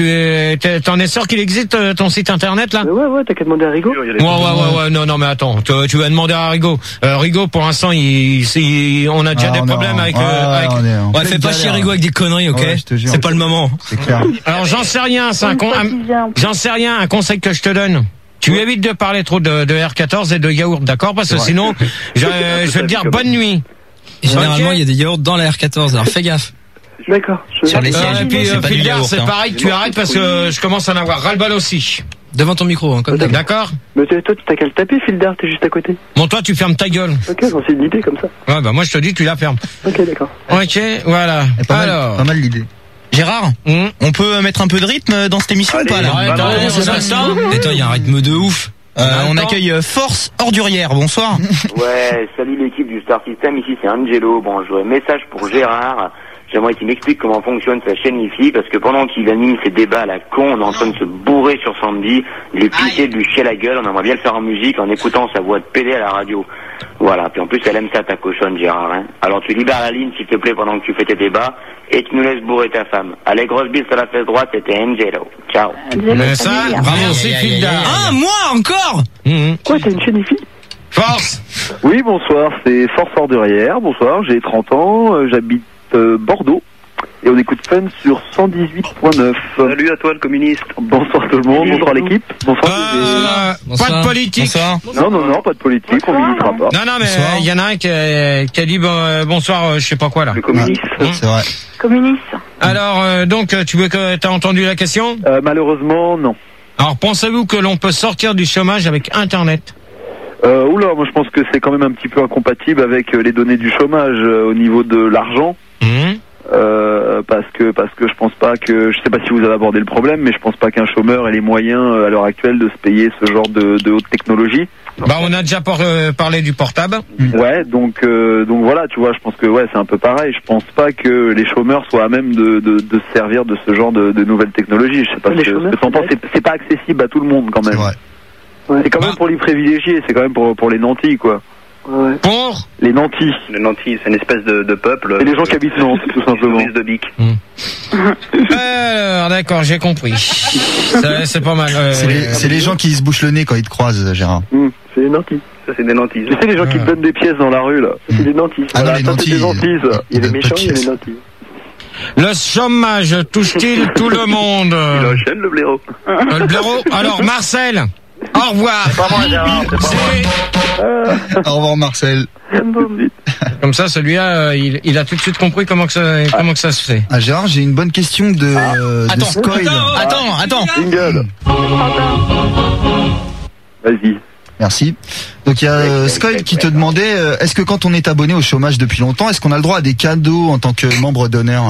tu t'en es sûr qu'il existe ton site internet là? Mais ouais ouais, t'as qu'à demander à Rigaud. Ouais ouais ouais ouais, non non mais attends, tu, tu vas demander à Rigaud. Euh, Rigaud pour l'instant il, il on a déjà ah, des problèmes avec. Ouais, euh, avec... On est, on ouais fais pas chier Rigaud avec des conneries, ok? Ouais, c'est pas le moment. C'est clair. Alors j'en sais rien, c'est un con... j'en sais rien, un conseil que je te donne. Tu ouais. évites de parler trop de, de R quatorze et de yaourt, d'accord? Parce que sinon, je, je vais te dire bonne nuit. Et généralement, il okay. y a des yaourts dans la R quatorze, alors fais gaffe. D'accord. Sur les Euh, sièges. et puis, C'est euh, pas du Fildar, yaourt, c'est hein. pareil, tu arrêtes parce que je commence à en avoir ras-le-bol aussi. Devant ton micro, hein, comme d'hab. D'accord? Mais toi, toi, t'as qu'à le taper, Fildar, t'es juste à côté. Bon, toi, tu fermes ta gueule. Ok, j'en sais une idée comme ça. Ouais, bah, moi, je te dis, tu la fermes. Ok, d'accord. Ok, voilà. Pas mal, Alors. pas mal l'idée. Gérard, Hum. on peut mettre un peu de rythme dans cette émission ou pas là Arrête, arrête, c'est pas ça. Et toi, il y a un rythme de ouf. Euh, On Attends. accueille euh, Force Ordurière, bonsoir. Ouais, salut l'équipe du Star System, ici c'est Angelo. Bon, je voudrais un message pour Gérard. J'aimerais qu'il m'explique comment fonctionne sa chaîne Wi-Fi, parce que pendant qu'il anime ses débats à la con, on est en train de se bourrer sur Sandy, il est pissé de lui chier la gueule, on aimerait bien le faire en musique en écoutant sa voix de pédé à la radio. Voilà, puis en plus elle aime ça ta cochonne Gérard, hein. Alors tu libères la ligne s'il te plaît pendant que tu fais tes débats, et tu nous laisses bourrer ta femme. Allez, grosse bise sur la fesse droite, c'était Angelo. Ciao. Mais ça, bravo, c'est Fildar. Ah, moi encore? Hum. Quoi, t'as une chaîne Wi-Fi? Force. Oui, bonsoir, c'est Force Ordurière. Bonsoir, j'ai trente ans, euh, j'habite euh, Bordeaux. Et on écoute Fun sur cent dix-huit point neuf. Salut à toi le communiste. Bonsoir tout le monde, bonsoir l'équipe. Bonsoir. Euh, Bonsoir. pas de politique. Bonsoir. Non, non, non, pas de politique, on militera pas. Non, non, mais Bonsoir. il y en a un qui a, qui a dit bon, euh, bonsoir, euh, je sais pas quoi là. Le communiste. Hum. C'est vrai. Communiste. Alors, euh, donc, euh, tu veux que t'as entendu la question? Euh, malheureusement, non. Alors, pensez-vous que l'on peut sortir du chômage avec Internet? Euh, oula, moi je pense que c'est quand même un petit peu incompatible avec euh, les données du chômage euh, au niveau de l'argent. Hum. Euh, parce que parce que je pense pas que je sais pas si vous avez abordé le problème, mais je pense pas qu'un chômeur ait les moyens euh, à l'heure actuelle de se payer ce genre de, de haute technologie. Bah, on a déjà por- euh, parlé du portable. Ouais, donc euh, donc voilà, tu vois, je pense que ouais, c'est un peu pareil. Je pense pas que les chômeurs soient à même de de, de se servir de ce genre de, de nouvelles technologies. Je sais pas Les ce que, ce chômeurs, que t'en penses. C'est, c'est pas accessible à tout le monde quand C'est même. vrai. C'est quand même pour les privilégiés. C'est quand même pour pour les nantis quoi. Ouais. Pour Les nantis. Les nantis, c'est une espèce de, de peuple. Et les gens qui habitent Nantes, tout simplement. De bic. Alors, d'accord, j'ai compris. Ça, c'est pas mal. euh, C'est les, c'est les gens qui se bouchent le nez quand ils te croisent, Gérard. Mmh, c'est les nantis. Ça, c'est des nantis. Tu sais, les gens qui te donnent des pièces dans la rue, là. C'est des nantis. Ah non, Voilà, les ça, nantis, c'est des nantis, ça. Il y a des ils donnent méchants, pas de il y a des pièces. nantis. Le chômage touche-t-il tout le monde? Il enchaîne le blaireau. Euh, le blaireau. Alors, Marcel, au revoir. Pas moi Gérard, c'est pas moi. C'est- Au revoir, Marcel. Comme ça, celui-là, euh, il, il a tout de suite compris comment que ça, comment que ça se fait. Ah, Gérard, j'ai une bonne question de, euh, de Attends, Scoil. attends, attends. Jingle. Vas-y. Merci. Donc il y a euh, Scoil qui te demandait, euh, est-ce que quand on est abonné au chômage depuis longtemps, est-ce qu'on a le droit à des cadeaux en tant que membre d'honneur?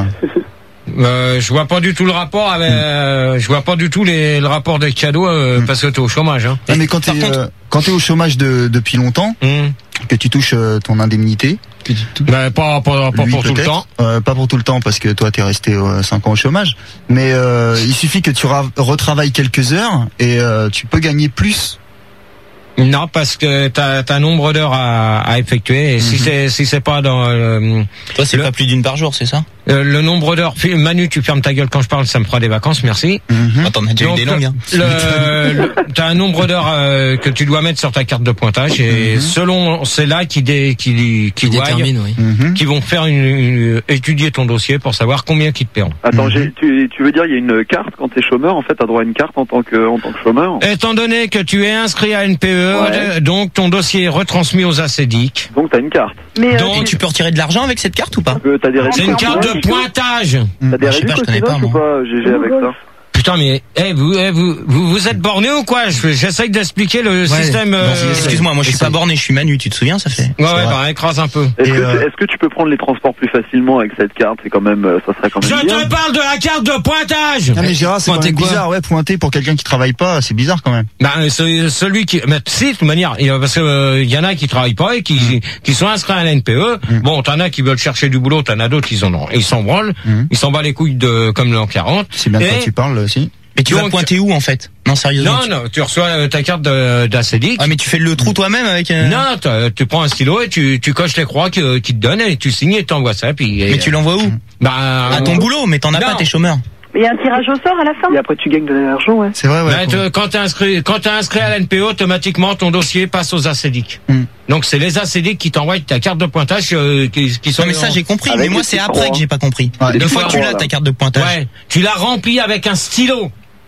Euh, je vois pas du tout le rapport avec, euh, je vois pas du tout les, le rapport des cadeaux euh, parce que t'es au chômage. Hein. Ah, mais quand t'es euh, quand t'es au chômage de, depuis longtemps, Hum. que tu touches euh, ton indemnité, que tu tou- Ben, pas, pas, pas lui, pour tout le peut-être. temps. Euh, pas pour tout le temps parce que toi t'es resté euh, cinq ans au chômage, mais euh, il suffit que tu ra- retravailles quelques heures et euh, tu peux gagner plus. Non, parce que t'as as un nombre d'heures à, à effectuer. Et si c'est si c'est pas dans euh, Toi, c'est le, pas plus d'une par jour, c'est ça? euh, le nombre d'heures. Manu, tu fermes ta gueule quand je parle, ça me fera des vacances, merci. Mm-hmm. Attends, on a déjà eu Donc, des longues, hein. le, le- t'as un nombre d'heures euh, que tu dois mettre sur ta carte de pointage et Mhm. selon c'est là qui dé, qui qui, voient, détermine, oui. Mhm. qui vont faire une, une- étudier ton dossier pour savoir combien qui te paieront. Attends, j'ai, tu, tu veux dire il y a une carte quand t'es chômeur, en fait, t'as droit à une carte en tant que, en tant que chômeur. Étant donné que tu es inscrit à N P E, Ouais. donc ton dossier est retransmis aux ACDIC. Donc t'as une carte. Mais euh, Donc, Et tu peux retirer de l'argent avec cette carte ou pas? Euh, t'as des c'est une carte de pointage. T'as des Je sais pas, je connais pas, réductions ou pas, G G, avec ça? Putain, mais eh, vous, eh, vous, vous, vous êtes borné ou quoi? Je- J'essaye d'expliquer le système. Bon, euh, excuse-moi, moi je suis pas borné, je suis Manu, tu te souviens, ça fait. Ouais, ouais, bah écrase un peu. Est-ce Et que, euh, est-ce que tu peux prendre les transports plus facilement avec cette carte? C'est quand même, euh, ça serait quand Je même bien. te parle de la carte de pointage. Ah mais Gérard, c'est quand Pointer même quoi bizarre, ouais, pointer pour quelqu'un qui travaille pas, c'est bizarre quand même. Bah, c'est celui qui, mais si, de toute manière, il y a- parce que euh, il y en a qui travaillent pas et qui, qui sont inscrits à la N P E. Bon, t'en as qui veulent chercher du boulot, t'en as d'autres qui en ont, ils s'en branlent, Mhm. ils s'en battent les couilles de comme l'an quarante. C'est bien de quoi Et- tu parles aussi. Mais tu vas Donc- pointer où en fait? Non, sérieusement. Non, non, tu reçois euh, ta carte de- d'ACDIC. Ah, mais tu fais le trou toi-même avec. euh, Non, t'as- tu prends un stylo et tu, tu coches les croix que- qu'ils te donnent et tu signes et t'envoies ça. Puis, et- Mais tu l'envoies où? Bah, À ton euh, boulot, mais t'en as Non. pas, t'es chômeur. il y a un tirage au sort à la fin. Et après, tu gagnes de l'argent, ouais. C'est vrai, ouais. bah, faut- te- quand t'es inscrit, quand t'es inscrit à la N P E, automatiquement ton dossier passe aux ACDIC. Hmm. Donc c'est les ACDIC qui t'envoient ta carte de pointage euh, qui, qui sont. Non, mais ça j'ai compris, Avec mais moi les c'est petits après croix. que j'ai pas compris. Ouais. Une Les fois petits que tu croix, l'as là. ta carte de pointage. Ouais, tu l'as rempli avec un stylo.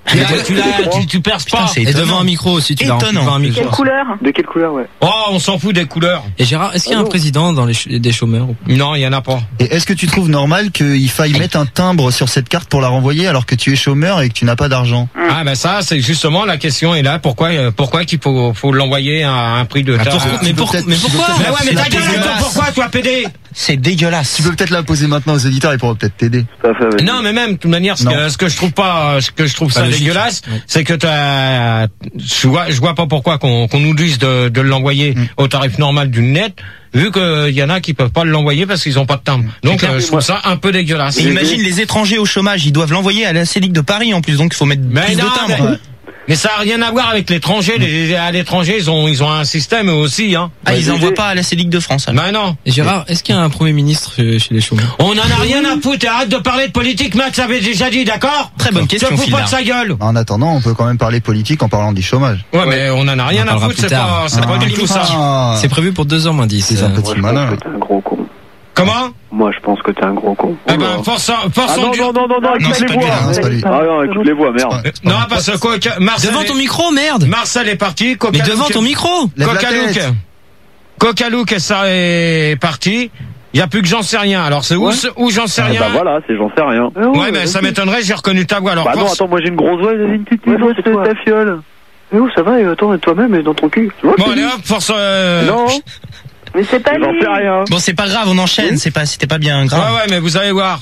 Tu, l'as- tu, l'as- tu, tu perces pas. c'est Et étonnant. devant un micro aussi, tu l'as. Étonnant. Devant un micro. Quelle couleur? De quelle couleur, ouais. Oh, on s'en fout des couleurs. Et Gérard, est-ce qu'il y a Ah un non. président dans les ch- des chômeurs? Non, il y en a pas. Et est-ce que tu trouves normal qu'il faille mettre un timbre sur cette carte pour la renvoyer alors que tu es chômeur et que tu n'as pas d'argent? Ah ben ça, c'est justement la question est là. Pourquoi, euh, pourquoi qu'il faut, faut l'envoyer à un prix de. Ah, ta- pourquoi- mais, peux pour- peut-être- mais tu peux pourquoi? peut-être Mais ouais, mais la ta gueule, poser- attends, pourquoi toi, pédé? C'est dégueulasse. Tu peux peut-être la poser maintenant aux auditeurs, ils pourront peut-être t'aider. Tout à fait, ouais. Non, mais même, de toute manière, ce Non. que, ce que je trouve pas, ce que je trouve Pas ça logique. dégueulasse, Ouais. c'est que t'as, je vois, je vois pas pourquoi qu'on, qu'on nous dise de, de l'envoyer Mm. au tarif normal d'une net, vu qu'il y en a qui peuvent pas l'envoyer parce qu'ils ont pas de timbre. Donc, clair. euh, je trouve ça un peu dégueulasse. Et imagine les étrangers au chômage, ils doivent l'envoyer à la Célic de Paris en plus, donc il faut mettre Mais plus non, de timbres. mais, mais ça a rien à voir avec l'étranger. Les, à l'étranger, ils ont, ils ont un système eux aussi, hein. Ah, ils envoient pas à la Célic de France. alors. Ben non. Et Gérard, est-ce qu'il y a un premier ministre chez chez les chômeurs? On en a rien à foutre. Arrête de parler de politique, Max avait déjà dit, d'accord? Très bonne question, Je te fous pas de Phildard. sa gueule. En attendant, on peut quand même parler politique en parlant du chômage. Ouais, mais on en a rien On en à parlera foutre. plus C'est tard. pas, c'est pas du tout ça. Ah, C'est prévu pour deux heures moins dix. c'est un euh. petit Moi, je malin. pense que t'es un gros con. Comment? Moi, je pense que t'es un gros con. Eh ben, force, force Ah non, dur. non, non, non, non, Non, écoute c'est les pas lui, voix. hein, c'est pas lui. Ah non, écoute les voix, merde. Euh, Non, parce que Coca- Marcel, Devant est- ton micro, merde! Marcel est parti. Coca Mais devant Luke- ton micro! Lève la Coca-Luke. tête. Coca-Luke, ça est parti. Il y a plus que j'en sais rien. Alors c'est où, Ouais. ce- où j'en sais Ah, rien. bah voilà, c'est j'en sais rien. Ah Ouais, mais ça m'étonnerait, j'ai reconnu ta voix. Alors Bah non, force- attends, moi j'ai une grosse voix, j'ai une petite Ouais, voix, c'est c'est toi. ta fiole. Mais où ça va, et attends, toi-même, et dans ton cul. Tu vois, Bon, je te allez dis. hop, force. euh, Non, Mais c'est pas j'en lui. sais rien. Bon, c'est pas grave, on enchaîne, c'est pas, c'était pas bien Ouais, grave. ouais, mais vous allez voir.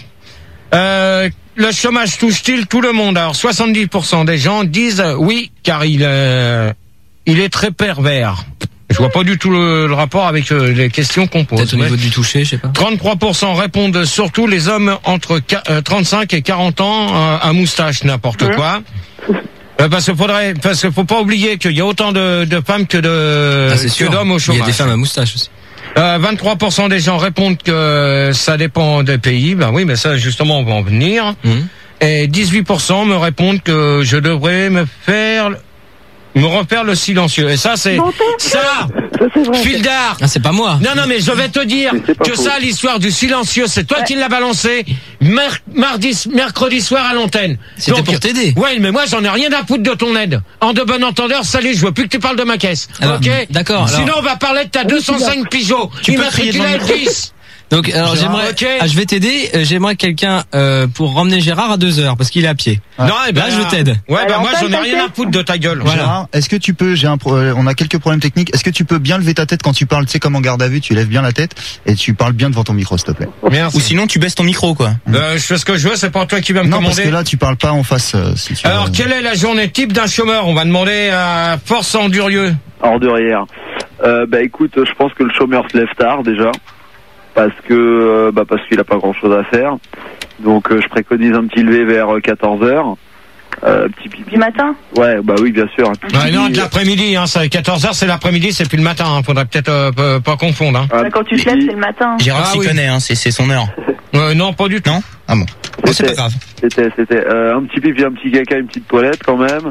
Euh, le chômage touche-t-il tout le monde? Alors soixante-dix pour cent des gens disent euh, oui, car il, euh, il est très pervers. Je vois pas du tout le, le rapport avec euh, les questions qu'on pose. Peut-être au mais- niveau du toucher, je sais pas. trente-trois pour cent répondent surtout les hommes entre qua- euh, trente-cinq et quarante ans euh, à moustache, n'importe quoi. Euh, parce qu'il faudrait, parce qu'il faut pas oublier qu'il y a autant de, de femmes que de, Ah, c'est que sûr. d'hommes au Il y chômage. a des femmes à moustache aussi. Euh, vingt-trois pour cent des gens répondent que ça dépend des pays. Ben oui, mais ça, justement, on va en venir. Mhm. Et dix-huit pour cent me répondent que je devrais me faire, me refaire le silencieux. Et ça, c'est, ça, Ça, c'est vrai. Fildard. Ah, c'est pas moi. Non, non, mais je vais te dire Mais c'est pas que faux. ça, l'histoire du silencieux, c'est toi qui l'as balancé mer- mardi, mercredi soir à l'antenne. C'était Donc, pour t'aider. Ouais, mais moi, j'en ai rien à foutre de ton aide. En de bon entendeur, salut, je veux plus que tu parles de ma caisse. Alors, ok? d'accord, alors- Sinon, on va parler de ta deux cent cinq Peugeot. Tu peux Immatriculée crier devant le micro. dix. Donc, alors, Gérard, j'aimerais, ok. ah, je vais t'aider, euh, j'aimerais quelqu'un, euh, pour ramener Gérard à deux heures, parce qu'il est à pied. Non, eh ben, Là, je t'aide. Ouais, bah, Alors, moi, on j'en ai passe rien à à foutre de ta gueule. Voilà. Gérard, est-ce que tu peux, j'ai un, pro- euh, on a quelques problèmes techniques. Est-ce que tu peux bien lever ta tête quand tu parles, tu sais, comme en garde à vue, tu lèves bien la tête et tu parles bien devant ton micro, s'il te plaît. Merci. Ou sinon, tu baisses ton micro, quoi. Euh, je fais ce que je veux, c'est pas toi qui vas me Non, parce commander. que là, tu parles pas en face, euh, si tu Alors, veux. quelle est la journée type d'un chômeur? On va demander à Force Endurieux. Hors de rien. Euh, bah écoute, je pense que le chômeur se lève tard déjà, parce que euh, bah parce qu'il a pas grand chose à faire. Donc euh, je préconise un petit lever vers quatorze heures. Euh, petit pipi. Du matin? Ouais, bah oui, bien sûr. Un petit Ouais, pipi. non, de l'après-midi, hein, ça, quatorze heures, c'est l'après-midi, c'est plus le matin, hein. Faudrait peut-être euh, pas, pas confondre, hein. Un Bah, quand tu te petit- lèves, c'est le matin. Gérard Ah s'y oui. connaît, hein, c'est, c'est son heure. Euh, non, pas du tout. Non? Ah bon. Bon, c'est C'était- pas grave. C'était, c'était euh, un petit pipi, un petit caca, une petite toilette quand même.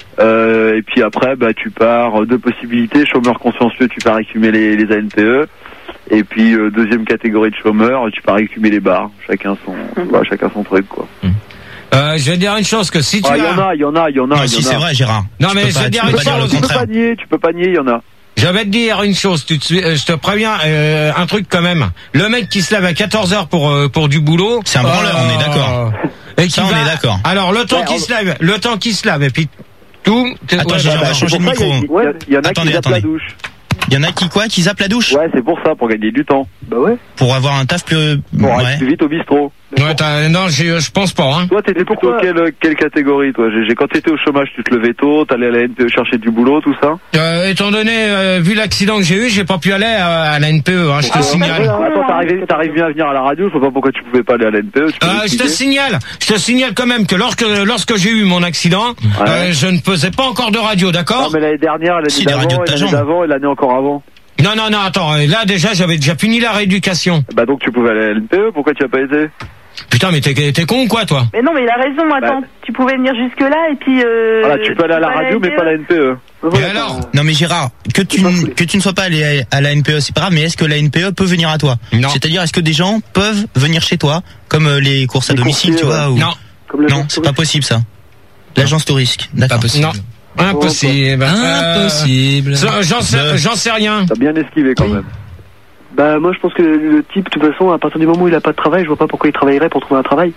Euh, et puis après, bah tu pars, deux possibilités. Chômeur consciencieux, tu pars écumer les, les A N P E. Et puis euh, deuxième catégorie de chômeurs, tu pars écumer les bars. Chacun son, bah, chacun son truc quoi. Euh, je vais dire une chose, que si tu Ah, il y as... en a, il y en a, il y en a. Non, il y si, en a. c'est vrai, Gérard. Non, Tu mais peux je pas- vais tu dire peux une pas dire chose, le Tu peux contraire. pas nier, tu peux pas nier, il y en a. Je vais te dire une chose, tu te, euh, je te préviens, euh, un truc quand même. Le mec qui se lève à quatorze heures pour euh, pour du boulot... C'est un branleur, on est d'accord. Et qui Ça, on va- est d'accord. Alors, le temps Ouais, qu'il on- se lève, le temps qu'il se lève, et puis tout... Attends, ouais, Gérard, bah, on va changer de C'est pour ça, micro. Il y, a- il y en a Attendez, qui zappent la attendez. douche. Il y en a qui quoi? Qui zappent la douche? Ouais, c'est pour ça, pour gagner du temps. Bah ouais. Pour avoir un taf plus, Pour aller ouais. plus vite au bistrot. Ouais, t'as- non, j'ai- je pense pas, hein. Toi, t'étais plutôt pourquoi quelle, quelle catégorie, toi J'ai- j'ai- Quand t'étais au chômage, tu te levais tôt, t'allais à la N P E chercher du boulot, tout ça Euh, étant donné, euh, vu l'accident que j'ai eu, j'ai pas pu aller à, à la N P E, hein, je te Ah, signale. ouais, Attends, t'arrives t'arrives bien à venir à la radio, je vois pas pourquoi tu pouvais pas aller à la N P E. Tu peux Euh, je te m'expliquer signale, je te signale quand même que lorsque lorsque j'ai eu mon accident, Ouais. euh, je ne faisais pas encore de radio, Non, d'accord? mais l'année dernière, l'année Si, les radios d'avant, de ta et l'année jambe. d'avant et l'année encore avant. Non, non, non, attends, euh, là déjà j'avais déjà fini la rééducation. Bah donc tu pouvais aller à la N P E, pourquoi tu as pas été Putain, mais t'es t'es con ou quoi, toi? Mais non, mais il a raison, attends. Bah. Tu pouvais venir jusque-là et puis. Euh, Voilà, tu peux aller à la radio, mais pas à la N P E. Et alors? Non mais Gérard, que tu, n- que tu ne sois pas allé à la N P E, c'est pas grave, mais est-ce que la N P E peut venir à toi? Non. C'est-à-dire, est-ce que des gens peuvent venir chez toi, comme euh, les courses à Les domicile, coursiers, tu vois ouais. ou... Non. Comme le Non, jour c'est pas possible ça. L'agence Tourisque. Pas possible. Non. Impossible. Impossible. Euh, J'en sais, j'en sais rien. T'as bien esquivé quand même. Bah moi je pense que le type, de toute façon, à partir du moment où il a pas de travail, je vois pas pourquoi il travaillerait pour trouver un travail.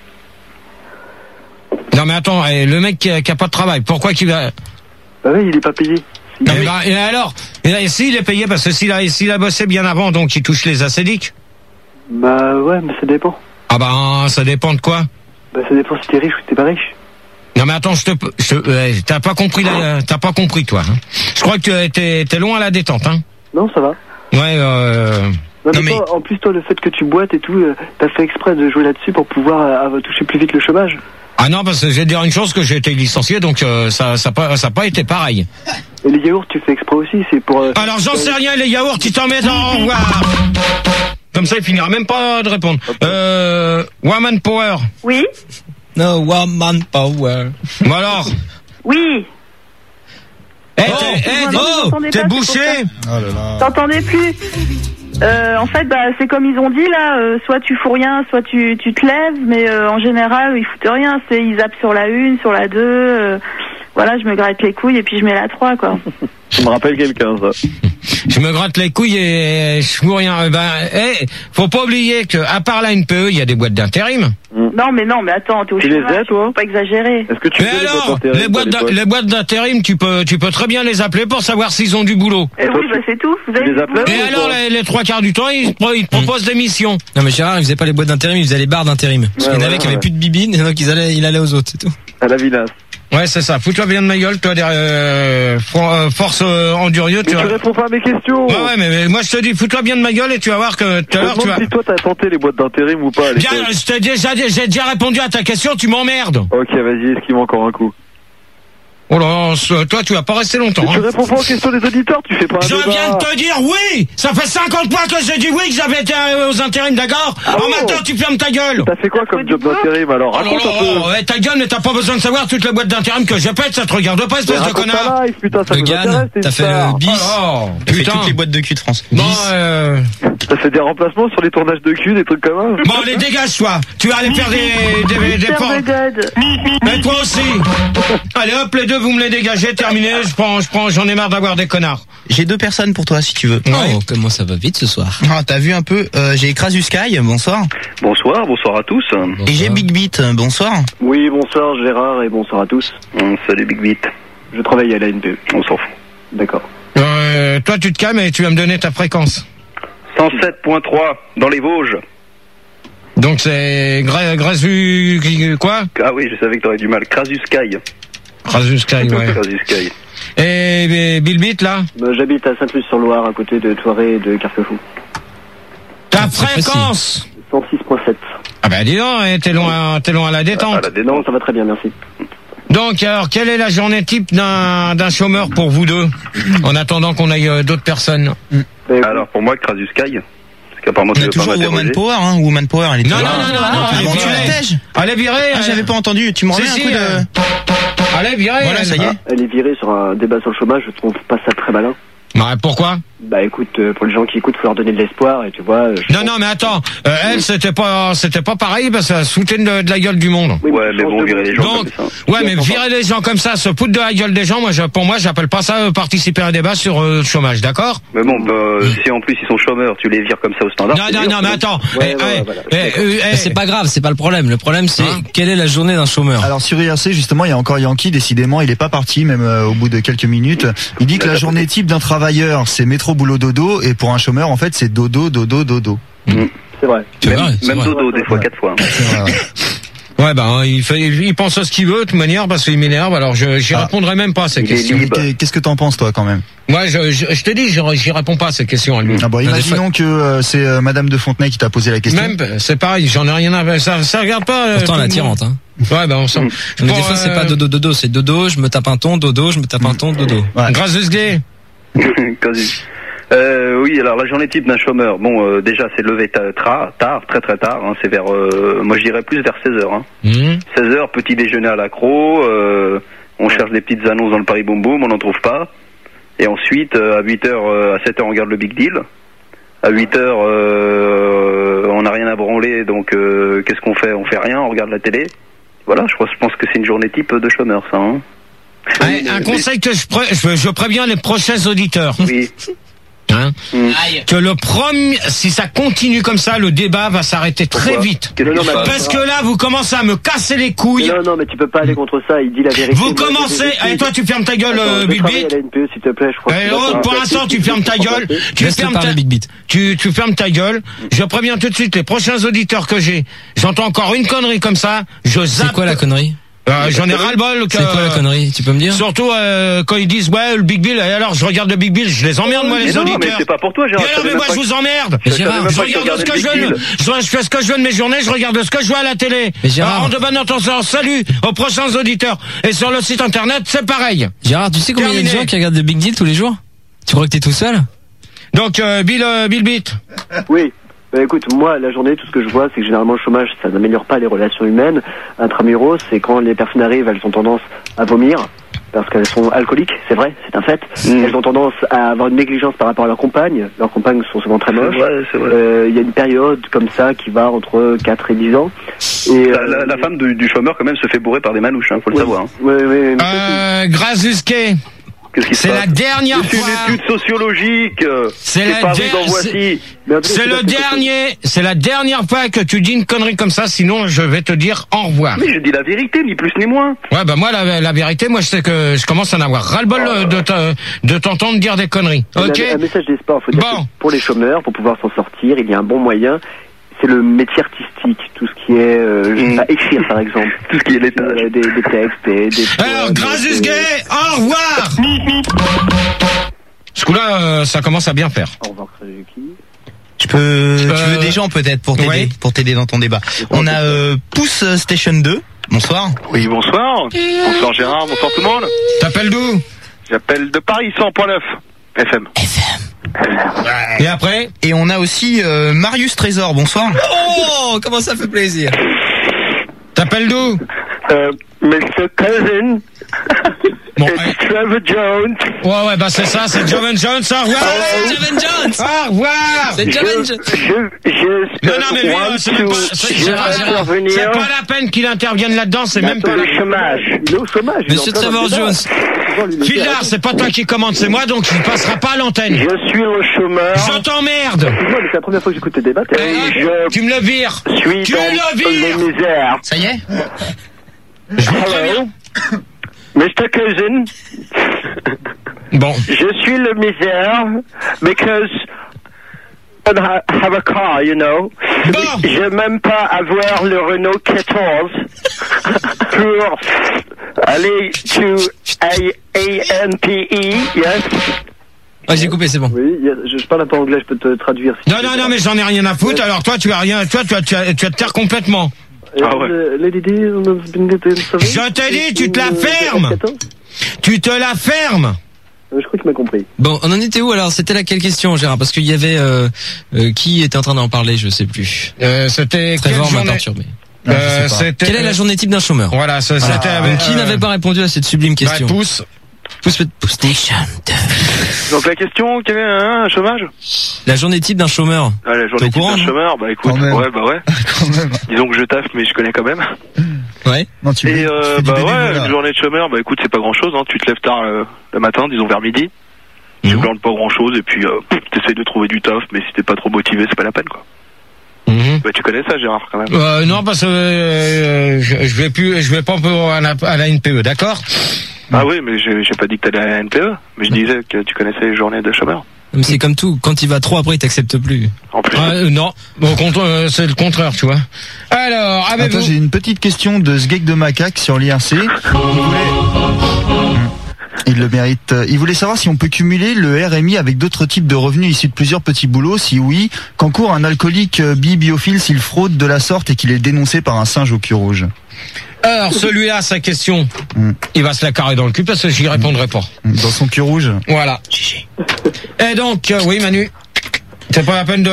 Non mais attends, eh, le mec qui a, qui a pas de travail, pourquoi qu'il va... Bah oui, il est pas payé. Et, bah, et alors, et s'il est payé, parce que s'il a, s'il a bossé bien avant, donc il touche les acédiques. Bah ouais, mais ça dépend. Ah bah ça dépend de quoi. Bah ça dépend si t'es riche ou si t'es pas riche. Non mais attends, je te, je, euh, t'as pas compris, la, t'as pas compris toi. Hein. Je crois que t'es, t'es loin à la détente, hein. Non, ça va. Ouais. Euh... Non, mais, non, mais... Toi, en plus toi, le fait que tu boites et tout, euh, t'as fait exprès de jouer là-dessus pour pouvoir euh, toucher plus vite le chômage. Ah non, parce que je vais te dire une chose, que j'ai été licencié, donc euh, ça, ça pas, ça pas été pareil. Et les yaourts, tu fais exprès aussi, c'est pour. Euh, Alors j'en sais rien, les yaourts, tu t'en mets dans. Au revoir. Comme ça, il finira même pas de répondre. Euh, Woman Power. Oui. No Woman Power. Bon alors. Oui. Eh, hey, oh, hey, hey, oh, t'es bouché. Oh là là. T'entendais plus. Euh, en fait, bah, c'est comme ils ont dit là, euh, soit tu fous rien, soit tu, tu te lèves, mais euh, en général, ils foutent rien. C'est ils zappent sur la une, sur la deux. Euh, voilà, je me gratte les couilles et puis je mets la trois, quoi. Ça me rappelle quelqu'un, ça. Je me gratte les couilles et je fous rien. Ben, hey, faut pas oublier que à part la N P E, il y a des boîtes d'intérim. Non, mais non, mais attends, t'es au tu chômage, les as, toi? Faut pas exagérer. Est-ce que tu mais alors, les boîtes, les boîtes d'intérim, tu peux, tu peux très bien les appeler pour savoir s'ils ont du boulot. Eh oui, bah c'est tout. Vous avez les appelés? Et alors, les, les trois quarts du temps, ils, ils te proposent des missions. Non, mais Gérard, il faisait pas les boîtes d'intérim, il faisait les bars d'intérim. Parce ouais, qu'il y en ouais, avait qui ouais. avaient plus de bibine, et donc ils allaient, il allait aux autres, c'est tout. À la vinasse. Ouais, c'est ça. Fous-toi bien de ma gueule, toi, derrière, euh, force euh, endurieux. Mais tu, tu réponds pas à mes questions. Ouais, ouais, mais, mais moi je te dis, fous-toi bien de ma gueule et tu vas voir que tout à l'heure tu vas. Si toi t'as tenté les boîtes d'intérim ou pas. Bien, je t'ai déjà, j'ai déjà répondu à ta question, tu m'emmerdes. Ok, vas-y, esquive encore un coup. Oh là, toi tu vas pas rester longtemps. Mais hein. Tu réponds pas aux questions des auditeurs, tu fais pas un Je débat. viens de te dire oui. Ça fait cinquante fois que j'ai dit oui que j'avais été aux intérims, d'accord. Ah En bon maintenant tu fermes ta gueule. T'as fait quoi comme job d'intérim alors? Raconte oh, oh, oh, un peu. Ouais, ta gueule, mais t'as pas besoin de savoir toutes les boîtes d'intérim que j'ai faites, ça te regarde pas, espèce de connard. Live, putain, ça le nous Gann, t'as fait le bis, oh, t'as fait putain. toutes les boîtes de cul de France. Bon, euh... T'as fait des remplacements sur les tournages de cul, des trucs comme ça. Bon, allez, dégage-toi. Tu vas aller faire des des des, des portes. Mais toi aussi. Allez, hop, les deux, vous me les dégagez, terminé. Je prends, je prends, j'en ai marre d'avoir des connards. J'ai deux personnes pour toi si tu veux. Oh, ouais. Comment ça va vite ce soir. Ah, t'as vu un peu, euh, j'ai Crasu Sky, bonsoir. Bonsoir, bonsoir à tous. Bonsoir. Et j'ai Big Beat, bonsoir. Oui, bonsoir Gérard et bonsoir à tous. Hum, salut Big Beat. Je travaille à la N P E. On s'en fout. D'accord. Euh, toi, tu te calmes et tu vas me donner ta fréquence. cent sept point trois dans les Vosges. Donc c'est Grasu quoi? Ah oui, je savais que t'aurais du mal. Crasu Sky. Crasu Sky, ouais. Crasu Sky. Et, et Bill Beat là? Bah, j'habite à Sainte-Luce-sur-Loire, à côté de Thoiré et de Carquefou. Ta fréquence? cent six point sept. Ah bah dis donc, hein, t'es loin, t'es loin à la détente. À la détente. Non, ça va très bien, merci. Donc alors, quelle est la journée type d'un d'un chômeur pour vous deux, en attendant qu'on aille euh, d'autres personnes? Alors pour moi, Crasu Sky. On a toujours Woman Power, hein, Woman Power, elle est non, non, non, non, non, non, elle est virée. Elle est virée. Ah, j'avais pas entendu, tu m'en remets un coup de... Elle est virée. Voilà, ça y est. Elle est virée sur un débat sur le chômage, je trouve pas ça très malin. Bah, pourquoi? Bah écoute, euh, pour les gens qui écoutent, faut leur donner de l'espoir et tu vois. Euh, non non mais attends, euh, elle c'était pas c'était pas pareil parce que ça se foutait de, de la gueule du monde. Oui, ouais mais bon virer les gens Donc, comme ça. Ouais mais virer les gens comme ça, se foutre de la gueule des gens, moi je, pour moi j'appelle pas ça euh, participer à un débat sur euh, le chômage, d'accord? Mais bon, bah, si en plus ils sont chômeurs, tu les vires comme ça au standard. Non non non mais attends, ouais, eh, ouais, eh, voilà, eh, euh, eh, c'est pas grave, c'est pas le problème. Le problème c'est hein quelle est la journée d'un chômeur. Alors sur I R C justement, il y a encore Yankee, décidément, il est pas parti même euh, au bout de quelques minutes. Il dit que la journée type d'un travailleur, c'est métro boulot dodo, et pour un chômeur en fait c'est dodo dodo dodo. Mmh. C'est vrai. Même, vrai, même vrai. dodo des fois, Ouais. quatre fois. Vrai, ouais. Ouais bah il fait, il pense à ce qu'il veut de toute manière parce qu'il m'énerve. Alors je j'y Ah. répondrai même pas à ces Il est questions. libre. Et Qu'est-ce que t'en penses toi quand même? Moi je je, je te dis j'y j'y réponds pas à ces questions à lui. Ah bon, des imaginons que euh, c'est euh, Madame de Fontenay qui t'a posé la question. Même c'est pareil, j'en ai rien à ça ça regarde pas. euh, Pourtant tout elle est le monde. attirante, hein. Ouais bah on sent. Mais Bon, des fois c'est euh, pas dodo dodo, c'est dodo, je me tape un ton, dodo, je me tape un ton, dodo. Ouais. Grâce de ce gay. Quasi. Euh, oui, alors la journée type d'un chômeur, bon, euh, déjà c'est levé tard, tard, très très tard, hein, c'est vers, euh, moi je dirais plus vers seize heures. Hein. Mmh. seize heures, petit déjeuner à l'accro, euh, on cherche des petites annonces dans le Paris Boom Boom, on n'en trouve pas. Et ensuite, euh, à huit heures, euh, à sept heures, on regarde le Big Deal. À huit heures, euh, on n'a rien à branler, donc euh, qu'est-ce qu'on fait? On fait rien, on regarde la télé. Voilà, je, crois, je pense que c'est une journée type de chômeur, ça. Hein. Ouais, un conseil que je, pré- je, je préviens les prochains auditeurs. Oui. Hein, mmh. Que le premier, si ça continue comme ça, le débat va s'arrêter très Pourquoi vite. Que non, non, mais Parce attends. que là, vous commencez à me casser les couilles. Non, non, mais tu peux pas aller contre ça, il dit la vérité. Vous commencez, et toi tu fermes ta gueule, euh, Big Beat. À la N P E, s'il te plaît, je crois. Eh, oh, pour l'instant, tu fermes ta gueule. Tu Laisse-le fermes parler, ta, Big Beat. tu, tu fermes ta gueule. Je préviens tout de suite les prochains auditeurs que j'ai. J'entends encore une connerie comme ça. Je zappe. C'est quoi la connerie? Euh, J'en ai ras-le-bol. que- C'est quoi la connerie? Tu peux me dire? Surtout euh, quand ils disent ouais le Big Bill. Et alors je regarde le Big Bill, je les emmerde moi Mais les non, auditeurs. mais c'est pas pour toi, Gérard. Et alors, Je savais mais moi même je pas vous emmerde. Mais Gérard, savais même Je pas que tu regarde ce que regardais je le veux. Big Je, je fais ce que je veux de mes journées. Je regarde ce que je veux à la télé. Mais Gérard. Alors, de bonne attention. Salut aux prochains auditeurs. Et sur le site internet, c'est pareil. Gérard, tu sais combien il y a de Terminé. gens qui regardent le Big Deal tous les jours? Tu crois que t'es tout seul? Donc euh, Bill, euh, Bill Beat. Oui. Bah, écoute, moi, la journée, tout ce que je vois, c'est que généralement, le chômage, ça n'améliore pas les relations humaines. Intramuros, c'est quand les personnes arrivent, elles ont tendance à vomir, parce qu'elles sont alcooliques, c'est vrai, c'est un fait. Mm. Elles ont tendance à avoir une négligence par rapport à leurs compagnes. Leurs compagnes sont souvent très moches. C'est vrai, c'est vrai. Euh, Il y a une période comme ça qui va entre quatre et dix ans. Et, La, euh, la- la femme du, du chômeur, quand même, se fait bourrer par des manouches, hein, faut le oui, savoir. Hein. oui, oui, mais Euh, Grazuske. Qu'est-ce qui se C'est passe la dernière C'est une fois. étude sociologique. euh, C'est qui la est parue der- dans c'est- Voici. mais après, C'est pas le tout à fait- dernier, c'est la dernière fois que tu dis une connerie comme ça, sinon je vais te dire au revoir. Mais je dis la vérité, ni plus ni moins. Ouais, bah moi la, la vérité, moi je sais que je commence à en avoir ras-le-bol euh, de te- de t'entendre dire des conneries. Un- Ok. Un message d'espoir, faut dire Bon. que pour les chômeurs, pour pouvoir s'en sortir, il y a un bon moyen. C'est le métier artistique, tout ce qui est, euh, je sais Mm. pas, écrire par exemple. Tout ce qui est l'étage. Euh, des, des textes, des, des Alors, poèmes, Grazus des- Gay, au revoir. Ce coup-là, euh, ça commence à bien faire. Au revoir, Krazuki. Je peux, tu Euh, veux des gens peut-être pour t'aider, ouais. pour t'aider dans ton débat. On a euh, Pouce Station deux. Bonsoir. Oui, bonsoir. Bonsoir Gérard, bonsoir tout le monde. T'appelles d'où? J'appelle de Paris cent point neuf F M. Et après? Et on a aussi euh, Marius Trésor. Bonsoir. Oh, comment ça fait plaisir. T'appelles d'où? Euh, Mister Cousin. Bon, It's allez. Trevor Jones. Ouais, ouais, bah c'est ça, c'est Jovan Jones, au revoir. Jovan Jones. Au revoir. C'est Jovan Jones. Je, je, Non, non, mais lui, euh, want c'est même to- pas, c'est, je Gérard, veux Gérard, intervenir c'est pas la peine qu'il intervienne là-dedans, c'est même pas sur la... le chômage. Il est au chômage. il est Monsieur en plein Trevor dans le débat. Jones. Souvent, lui, le Fildar, gars, c'est pas toi qui commande, c'est moi, donc tu ne passeras pas à l'antenne. Je suis le chômeur. Je t'emmerde. Excuse-moi, mais c'est la première fois que j'écoute tes débats. t'es- Eh, je Tu me le vires. suis Tu dans le vires. les misères. Ça y est. Je vous préviens. Hello. Mister Cousin. Bon. Je suis le misère because I don't ha- have a car, you know. Bon. Je veux même pas avoir le Renault quatorze pour aller to A N P E, yes. Ah, j'ai coupé, c'est bon. Oui, il y a- je, je parle un peu anglais, je peux te traduire. si Non, tu non, veux. non, mais j'en ai rien à foutre. Alors toi, tu as rien. Toi, tu as, tu as, tu as te taire complètement. Euh, Ah ouais. le- Lady Di, on a been getting seven. Je t'ai dit, tu te la Euh, fermes. quatorze. Tu te la fermes. Euh, Je crois que tu m'as compris. Bon, on en était où alors? C'était laquelle question, Gérard? Parce qu'il y avait euh, euh, qui était en train d'en parler, je sais plus. Euh, c'était quelle Trevor m'a journée perturbé. Euh, c'était. Quelle est la journée type d'un chômeur? Voilà, ça, Voilà. c'était. Donc, qui euh, n'avait pas répondu à cette sublime question? Bah, pouce. Pouce, pouce station. Donc la question, quel est hein, un chômage? La journée type d'un chômeur. Ah, la T'es journée au type courant, d'un non chômeur, bah écoute, Quand même. ouais, bah ouais. Quand même. Disons que je taffe, mais je connais quand même. Ouais. Non, tu, Et tu euh, fais du bah ouais, bénévolat. une journée de chômeur, bah écoute, c'est pas grand chose, hein. Tu te lèves tard euh, le matin, disons vers midi. Tu Mhm. glandes pas grand chose, et puis euh, t'essayes de trouver du taf, mais si t'es pas trop motivé, c'est pas la peine, quoi. Mhm. Bah tu connais ça, Gérard, quand même. Euh, non, parce que euh, je, je vais plus, je vais pas pour à la, à la N P E, d'accord? Ah oui, mais j'ai j'ai pas dit que t'allais à la N P E, mais je disais que tu connaissais les journées de chômeur. Mais c'est comme tout. Quand il va trop, après, il t'accepte plus. En plus. Ah, euh, non, au contraire, euh, c'est le contraire, tu vois. Alors, Attends, avez-vous... j'ai une petite question de Sgeg de Macaque sur l'I R C. Il voulait- Il le mérite. Il voulait savoir si on peut cumuler le R M I avec d'autres types de revenus issus de plusieurs petits boulots. Si oui, qu'encourt un alcoolique bi-biophile s'il fraude de la sorte et qu'il est dénoncé par un singe au cul rouge? Alors, celui-là, sa question, Mm. il va se la carrer dans le cul parce que j'y répondrai pas. Dans son cul rouge. Voilà. Et donc, euh, oui, Manu, c'est pas la peine de,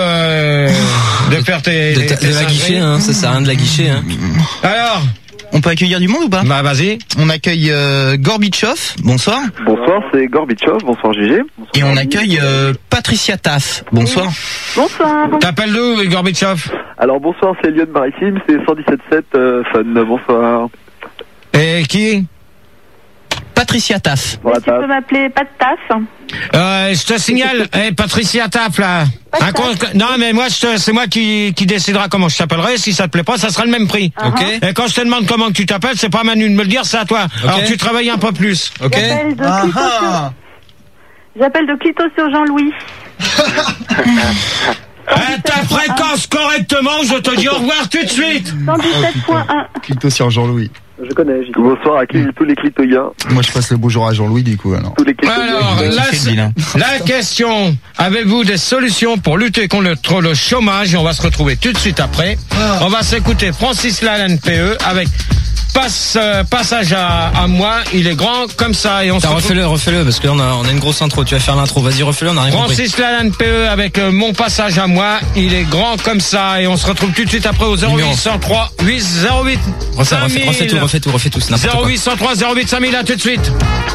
de faire tes... De, ta- tes de la singeries. guichet, hein. Ça sert à rien de la guichet, hein. Alors, On peut accueillir du monde ou pas? bah vas-y. On accueille euh, Gorbichov. Bonsoir. Bonsoir, c'est Gorbichov. Bonsoir, G G. Et on accueille euh, Patricia Taff. Bonsoir. Bonsoir. T'appelles d'où, Gorbichov? Alors bonsoir, c'est Lyon Maritime, c'est cent dix-sept sept euh, Fun. Bonsoir. Et qui? Patricia Taff. Mais tu peux m'appeler pas de taf. Euh, je te signale, hey, Patricia Taff, là. Un con- non, mais moi, je te- c'est moi qui, qui décidera comment je t'appellerai. Si ça te plaît pas, ça sera le même prix. Uh-huh. Ok. Et quand je te demande comment tu t'appelles, c'est pas à Manu de me le dire, c'est à toi. Ok. Alors tu travailles un peu plus. Ok. J'appelle de Clito sur... J'appelle de Clito sur Jean-Louis. Eh, ta fréquence correctement, je te dis au revoir tout de suite. cent dix-sept point un. Clito sur Jean-Louis. Je connais. J'ai... Bonsoir à qui, tous les clitoyens. Moi, je passe le bonjour à Jean-Louis, du coup, alors. Tous les clitoyens. Alors, la, la question, avez-vous des solutions pour lutter contre le chômage? Et on va se retrouver tout de suite après. On va s'écouter Francis Lalanne P E avec passe, euh, passage à, à moi, il est grand comme ça. Et on se retrouve... Refais-le, refais-le, parce qu'on a, on a une grosse intro. Tu vas faire l'intro. Vas-y, refais-le, on a rien compris. Francis Lalanne P E avec euh, mon passage à moi, il est grand comme ça. Et on se retrouve tout de suite après au zéro huit cent trois huit zéro huit Refais, refais, refais tout, refais tout, refais tout, c'est n'importe zéro quoi. huit cent trois zéro huit cinq mille, à tout de suite.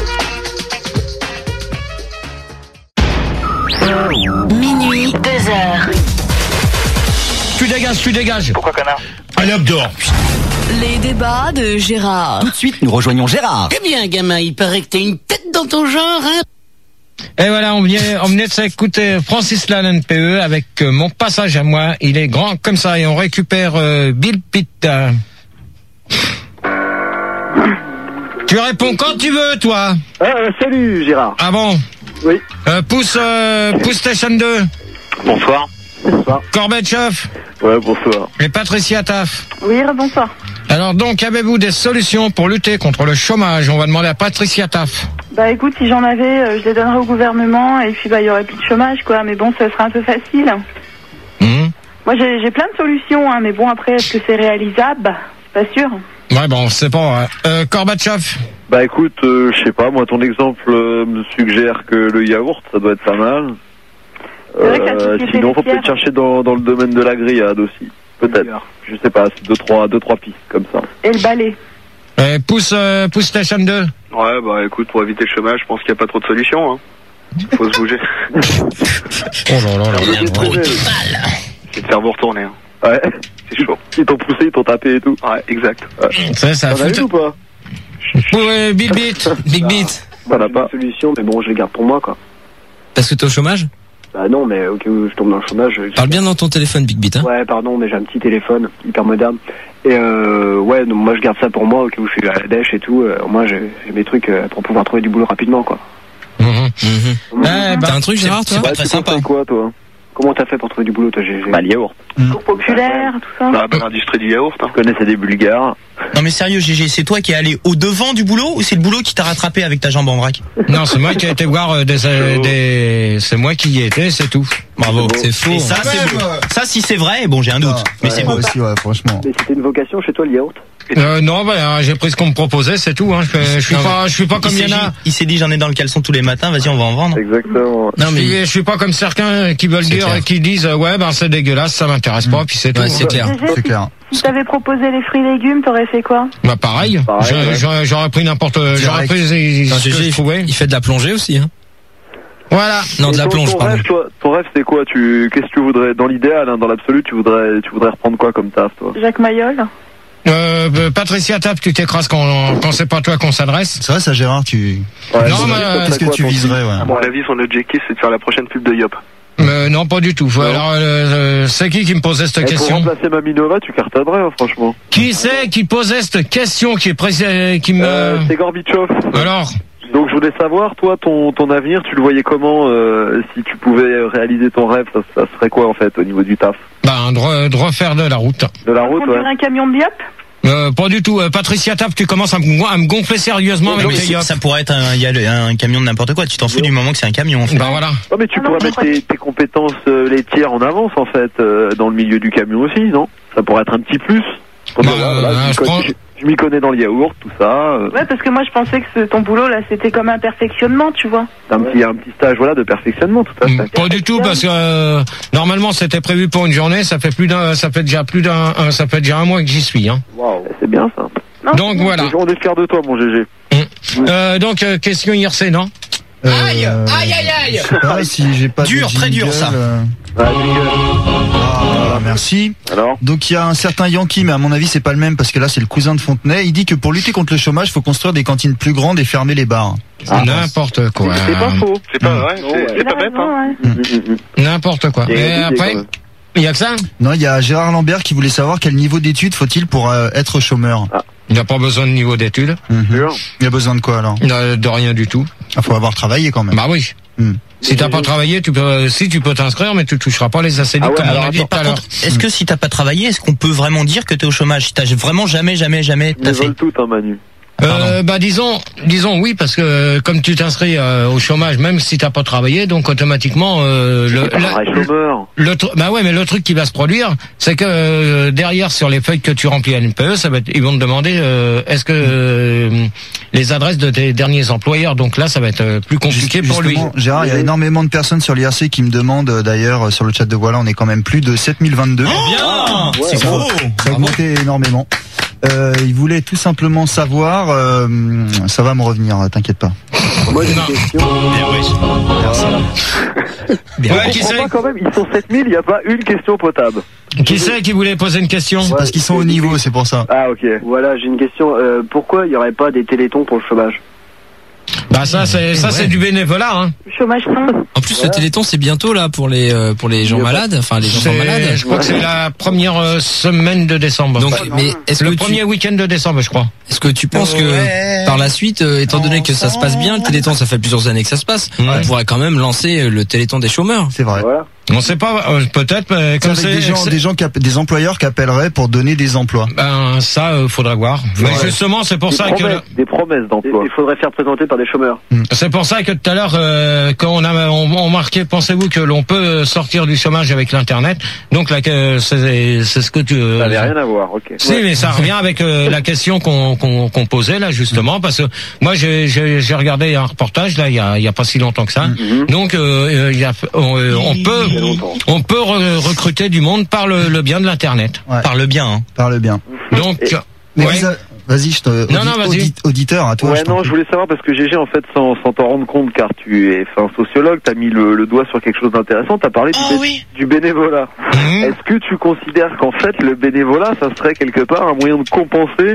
Minuit, deux heures. Tu dégages, tu dégages. Pourquoi connard? Allez hop dehors. Les débats de Gérard. Tout de suite, nous rejoignons Gérard. Eh bien, gamin, il paraît que t'as une tête dans ton genre, hein? Et voilà, on venait, on venait de s'écouter Francis Lalanne P E avec euh, mon passage à moi. Il est grand comme ça et on récupère euh, Bill Pitt. euh. Tu réponds quand tu veux, toi. Ah, euh, salut Gérard. Ah bon? Oui. Euh, pousse, euh, pousse Station deux. Bonsoir. Bonsoir. Gorbatchev. Ouais, bonsoir. Et Patricia Taff. Oui, bonsoir. Alors donc, avez-vous des solutions pour lutter contre le chômage? On va demander à Patricia Taff. Bah écoute, si j'en avais, euh, je les donnerais au gouvernement et puis bah il y aurait plus de chômage, quoi. Mais bon, ça serait un peu facile. Mmh. Moi, j'ai, j'ai plein de solutions, hein, mais bon, après, est-ce que c'est réalisable? C'est pas sûr. Ouais, bon, c'est pas. Ouais. Euh, Gorbatchev. Bah écoute, euh, je sais pas, moi ton exemple euh, me suggère que le yaourt, ça doit être pas mal. C'est vrai que la société sinon, faut laitière- peut-être chercher dans, dans le domaine de la grillade aussi. Peut-être. Je sais pas, c'est deux trois, deux, trois pistes comme ça. Et le balai. Euh, pousse, euh, pousse Station deux. Ouais, bah écoute, pour éviter le chômage, je pense qu'il n'y a pas trop de solutions. Hein. Faut se bouger. Oh là là là. C'est de faire vous retourner. Hein. Ouais. C'est chaud. Ils t'ont poussé, ils t'ont tapé et tout. Ouais, exact. Ouais. Ça, ça T'en as fout- une ou pas? Ouais, Big Beat. Big Beat. Bah, j'ai pas de solution, mais bon, je les garde pour moi, quoi. Parce que t'es au chômage? Bah non, mais au cas où je tombe dans le chômage... je- Parle bien dans ton téléphone, Big Beat, hein. Ouais, pardon, mais j'ai un petit téléphone hyper moderne. Et euh, ouais, donc moi je garde ça pour moi, au cas où je suis à la dèche et tout. Euh, moi j'ai j'ai mes trucs euh, pour pouvoir trouver du boulot rapidement, quoi. Mmh. Mmh. Eh, bah, T'as un truc, Gérard, toi? Ouais, tu conseilles quoi, toi? Comment t'as fait pour trouver du boulot, toi, G G? Bah, le yaourt. Cours populaire, tout ça. Bah, bonne industrie du yaourt. Hein. Je connaissais des Bulgares. Non mais sérieux, G G, c'est toi qui es allé au devant du boulot ou c'est le boulot qui t'a rattrapé avec ta jambe en vrac? Non, c'est moi qui ai été voir euh, des, euh, des... C'est moi qui y étais, c'est tout. Bravo, c'est faux. Et ça, c'est beau. Ça, si c'est vrai, bon, j'ai un doute, mais c'est beau. Aussi, ouais, franchement. Mais c'était une vocation chez toi, le yaourt? Euh, non, bah, j'ai pris ce qu'on me proposait, c'est tout. Hein. Je, je suis Non, pas, je suis pas comme il il y en s'est a. dit- Il s'est dit, j'en ai dans le caleçon tous les matins, vas-y, on va en vendre. Exactement. Non, mais je suis, je suis pas comme certains qui veulent dire, clair. qui disent, euh, ouais, ben c'est dégueulasse, ça m'intéresse pas, puis c'est tout. Ouais, c'est clair. G G, C'est clair. Si t'avais proposé les fruits et légumes, t'aurais fait quoi? Bah pareil. Pareil, Je- ouais. j'aurais, j'aurais pris n'importe, j'aurais Direct. pris ce Attends, que G G, je il, trouvais. il fait de la plongée aussi, hein. Voilà. Non, de Et la ton- plonge, ton pardon. rêve, toi, ton rêve, c'est quoi? Tu, qu'est-ce que tu voudrais, dans l'idéal, hein, dans l'absolu, tu voudrais, tu voudrais reprendre quoi comme taf, toi? Jacques Mayol. Euh, euh, Patricia Tapp, tu t'écrases quand, quand c'est pas toi qu'on s'adresse. C'est vrai, ça, Gérard, tu. Ouais, Non, c'est mais, vrai, euh, ça Qu'est-ce serait que tu quoi, ton viserais, ouais. À mon avis, son objectif, c'est de faire la prochaine pub de Yop. Euh, non, pas du tout. Alors, euh, euh, c'est qui qui me posait cette Eh, pour question? remplacer Maminova, tu cartonnerais, hein, franchement. Qui c'est qui posait cette question qui est pré- qui me... Euh, c'est Gorbatchev. Alors? Donc je voulais savoir, toi, ton, ton avenir, tu le voyais comment euh, si tu pouvais réaliser ton rêve, ça, ça serait quoi en fait au niveau du taf? Bah, de, re- de refaire de la route. De la route, Conduire ouais. un camion de biop? Euh, pas du tout. Euh, Patricia Tapp, tu commences à me, à me gonfler sérieusement Non, avec mais tes c'est- yop. ça pourrait être un, il y a le- un camion de n'importe quoi. Tu t'en fous du moment que c'est un camion, en fait. Bah voilà. Non mais tu Ah non, pourrais non, mettre pas- tes, tes compétences euh, laitières en avance en fait euh, dans le milieu du camion aussi, non? Ça pourrait être un petit plus. Pour Bah, dire, voilà, euh, je m'y je connais- prends- je- je m'y connais dans le yaourt, tout ça. euh, Ouais, parce que moi je pensais que ce- ton boulot là c'était comme un perfectionnement, tu vois. un petit un petit stage voilà de perfectionnement, tout à fait. Mm, Pas du tout parce que euh, normalement c'était prévu pour une journée. Ça fait plus d'un, ça fait déjà plus d'un, un- ça fait déjà un mois que j'y suis. Hein. Waouh, c'est bien ça. Non, Donc voilà. On est fiers de toi, mon G G. Mm. Euh, donc euh, question I R C, non? Aïe, aïe, aïe, aïe. Je sais pas si j'ai pas Dur, de très dur, jingle, ça. euh. Ah, merci. Alors Donc il y a un certain Yankee, mais à mon avis c'est pas le même parce que là c'est le cousin de Fontenay. Il dit que pour lutter contre le chômage, il faut construire des cantines plus grandes et fermer les bars. Ah, n'importe quoi. C'est pas faux. C'est pas vrai. C'est c'est pas bête, hein. N'importe quoi. Et Et l'idée, après, quand même. il y a que ça. Non, il y a Gérard Lambert qui voulait savoir quel niveau d'études faut-il pour euh, être chômeur. Il n'y a pas besoin de niveau d'études. Mhm. Il y a besoin de quoi alors? De, de rien du tout. Il faut avoir travaillé quand même. Bah oui. Hmm. Si t'as pas travaillé, tu peux, si tu peux t'inscrire, mais tu toucheras pas les A C D Ah ouais, comme on alors, a dit mais tout par à l'heure. contre, est-ce que si t'as pas travaillé, est-ce qu'on peut vraiment dire que t'es au chômage? Si t'as vraiment jamais, jamais, jamais Ils taffé? veulent tout, hein, Manu. Euh, bah disons, disons oui parce que euh, comme tu t'inscris euh, au chômage, même si t'as pas travaillé, donc automatiquement euh, le, C'est pas un vrai chômeur. le, le tru- bah ouais, mais le truc qui va se produire, c'est que euh, derrière sur les feuilles que tu remplis à l'N P E, ça va être, ils vont te demander euh, est-ce que euh, les adresses de tes derniers employeurs, donc là ça va être euh, plus compliqué pour lui. Justement, Gérard, il y a énormément de personnes sur l'I R C qui me demandent, euh, d'ailleurs, euh, sur le chat de Voilà, on est quand même plus de sept mille vingt-deux. Bien! C'est ça, gros! ça a augmenté énormément. Euh, il voulait tout simplement savoir, euh, ça va me revenir, t'inquiète pas. Moi j'ai une question. Bien. Je Ouais, qui comprends c'est pas quand même, ils sont sept mille, il n'y a pas une question potable. Qui c'est qui voulait poser une question? C'est parce qu'ils sont au niveau, c'est pour ça. Ah ok. Voilà, j'ai une question. Euh, pourquoi il n'y aurait pas des télétons pour le chômage? Bah ça c'est ça c'est du bénévolat hein. Chômage plein. En plus, le Téléthon, c'est bientôt là pour les euh, pour les gens malades, enfin les gens C'est- malades. Je crois que c'est la première euh, semaine de décembre. Donc, mais est-ce le que tu- premier week-end de décembre, je crois. Est-ce que tu penses que par la suite, euh, étant donné que ça se passe bien, le Téléthon, ça fait plusieurs années que ça se passe, on pourrait quand même lancer euh, le Téléthon des chômeurs. C'est vrai. On sait pas, euh, peut-être, mais comme Avec c'est des gens, c'est- des gens qui app- des employeurs qui appelleraient pour donner des emplois. Ben ça, euh, faudra voir. Mais Ouais. justement, c'est pour Des ça promesses, que des promesses d'emploi. Il faudrait faire présenter par des chômeurs. c'est pour ça que tout à l'heure, euh, quand on a on, on marquait, pensez-vous que l'on peut sortir du chômage avec l'internet? Donc là, que c'est c'est ce que tu. Ça n'avait rien à voir, ok. Si, mais ça revient avec euh, la question qu'on qu'on qu'on posait là justement, parce que moi j'ai j'ai j'ai regardé un reportage là il y a il y a pas si longtemps que ça. Donc euh, euh, il y a on, euh, on peut on peut re- recruter du monde par le, le bien de l'internet. Par le bien. Hein. Par le bien. Donc Mais ouais. vous a- vas-y, je te. Non, non, vas-y. audi- auditeur, à toi. Ouais, je t'en non, je voulais savoir parce que G G, en fait, sans sans t'en rendre compte, car tu es enfin, sociologue, t'as mis le, le doigt sur quelque chose d'intéressant, t'as parlé du, bé- du bénévolat. Est-ce que tu considères qu'en fait, le bénévolat, ça serait quelque part un moyen de compenser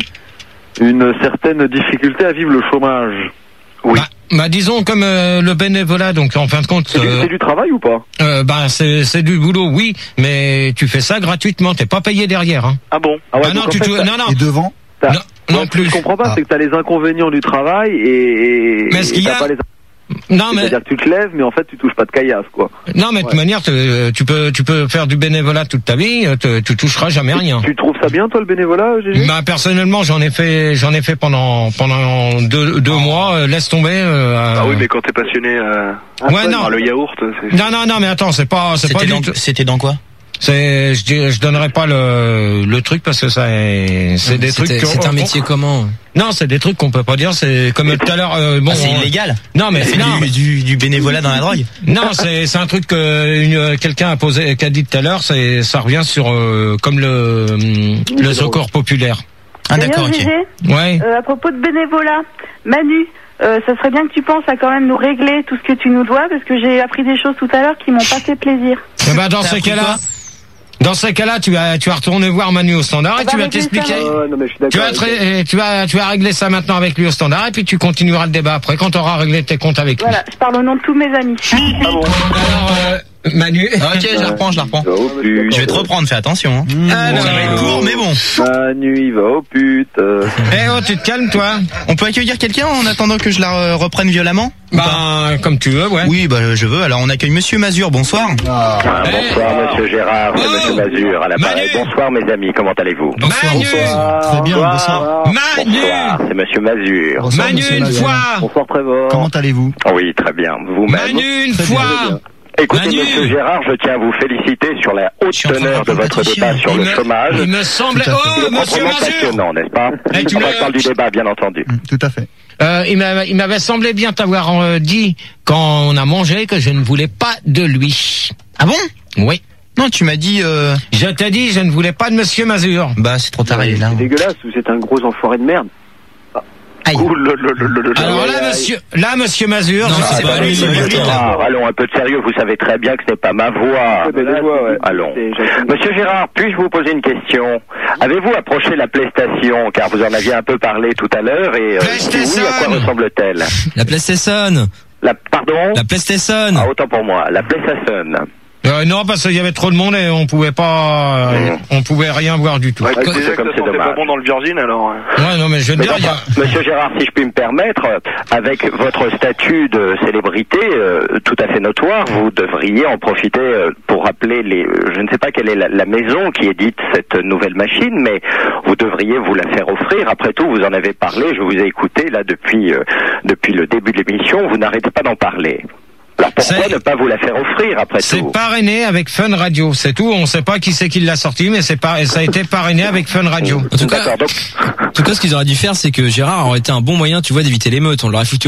une certaine difficulté à vivre le chômage? Oui. Bah, bah, disons comme euh, le bénévolat, donc en fin de compte. C'est du- c'est du travail ou pas? euh, Bah c'est c'est du boulot, oui, mais tu fais ça gratuitement, t'es pas payé derrière. Hein. Ah bon? Ah ouais, Ah non, donc, en tu fait, tu- t'as- non non. Et devant t'as- Non, non Ouais, ce que plus. je comprends pas, Ah. c'est que t'as les inconvénients du travail et, et Mais ce et qu'il y t'as a- pas les... Non mais C'est-à-dire que tu te lèves, mais en fait, tu touches pas de caillasse, quoi. non mais de toute manière tu, tu peux tu peux faire du bénévolat toute ta vie, te- tu toucheras jamais rien. Tu trouves ça bien, toi, le bénévolat, G G? Bah personnellement j'en ai fait j'en ai fait pendant pendant deux deux mois, euh, laisse tomber. euh, Ah oui, mais quand t'es passionné euh, Ouais, non. par le yaourt, c'est... Non non non mais attends c'est pas c'est pas C'était du dans, tout. c'était dans quoi? C'est je dis- je donnerai pas le le truc parce que ça est- c'est des trucs. C'était- qu'on- C'est un on- métier comment? Non, c'est des trucs qu'on peut pas dire. C'est comme tout à l'heure. euh, bon, Ah, c'est on- illégal. Non, mais C'est non, du, du, du bénévolat dans la drogue. non, c'est c'est un truc que une- quelqu'un a posé, qu'a dit tout à l'heure. C'est ça revient sur euh, comme le le secours populaire. Ah d'accord, ok. Gégé, Ouais. euh, à propos de bénévolat, Manu, euh, ça serait bien que tu penses à quand même nous régler tout ce que tu nous dois, parce que j'ai appris des choses tout à l'heure qui m'ont pas fait plaisir. Eh ben dans ces cas-là, dans ces cas-là, tu vas tu vas retourner voir Manu au standard et On va tu vas régler ça, t'expliquer. Ouais, non, mais je suis Tu d'accord. vas, te avec ré- tu vas tu vas régler ça maintenant avec lui au standard et puis tu continueras le débat après quand tu auras réglé tes comptes avec lui. Voilà, je parle au nom de tous mes amis. Alors euh, Manu. Ok, je la reprends, je la reprends. Je vais te reprendre, fais attention. Hein. Ah, non. Ça va être court, mais bon. Manu, il va au pute. euh. Eh oh, tu te calmes toi. On peut accueillir quelqu'un en attendant que je la euh, reprenne violemment? Bah comme tu veux, ouais. Oui, bah je veux. Alors on accueille Monsieur Mazur. Bonsoir. Ah, bonsoir, monsieur Gérard, c'est Oh, monsieur Mazur à l'appareil. Manu. Bonsoir, mes amis, comment allez-vous? Manu. Très bien, bonsoir. Manu. Bonsoir, c'est monsieur Mazur. Bonsoir, Manu monsieur une Mazur. fois. Bonsoir, Trevor. Comment allez-vous? Oui, très bien. Vous-même? Manu une Très bien, fois. très bien. Écoutez, Manu. monsieur Gérard, je tiens à vous féliciter sur la haute Je suis en train de teneur de reprendre votre l'attention. débat sur Il le me- chômage. Il me semblait. Tout à fait. Oh, C'est monsieur proprement Mazur. passionnant, n'est pas? Eh, tu Enfin, me- je parle du débat, bien entendu. Mm, Tout à fait. Euh, il m'avait il m'avait semblé bien t'avoir euh, dit quand on a mangé que je ne voulais pas de lui. Ah bon? Oui. Non, tu m'as dit. Euh... Je t'ai dit je ne voulais pas de monsieur Mazur. Bah c'est trop tard, il est là. C'est dégueulasse, vous êtes un gros enfoiré de merde. Ah, Ouh, le, le, le, le, le, Alors le- là, monsieur, là, monsieur Mazur, Non, je c'est sais pas pas lui, lui, c'est c'est Bertrand. Gérard, allons, un peu de sérieux, vous savez très bien que ce n'est pas ma voix. C'est des voix, ouais. Allons. Monsieur Gérard, puis-je vous poser une question? Avez-vous approché la PlayStation, car vous en aviez un peu parlé tout à l'heure, et euh, si oui, à quoi ressemble-t-elle? La PlayStation. La, pardon? La PlayStation. Ah, autant pour moi, la PlayStation. Euh, non, parce qu'il y avait trop de monde et on pouvait pas, euh, on pouvait rien voir du tout. Ouais, Ouais, tu disais c'est que comme ça c'est sentait pas dommage. bon dans le Virgin, alors. Ouais, non, mais je veux Mais dire, il y a- enfin, Monsieur Gérard, si je puis me permettre, euh, avec votre statut de célébrité euh, tout à fait notoire, vous devriez en profiter euh, pour rappeler les. euh, Je ne sais pas quelle est la, la maison qui édite cette nouvelle machine, mais vous devriez vous la faire offrir. Après tout, vous en avez parlé, je vous ai écouté là depuis euh, depuis le début de l'émission. Vous n'arrêtez pas d'en parler. Alors pourquoi ne pas vous la faire offrir après tout? C'est parrainé avec Fun Radio, c'est tout. On sait pas qui c'est qui l'a sorti, mais c'est pas, ça a été parrainé avec Fun Radio. En tout cas, en tout cas, ce qu'ils auraient dû faire, c'est que Gérard aurait été un bon moyen, tu vois, d'éviter l'émeute. On l'aurait foutu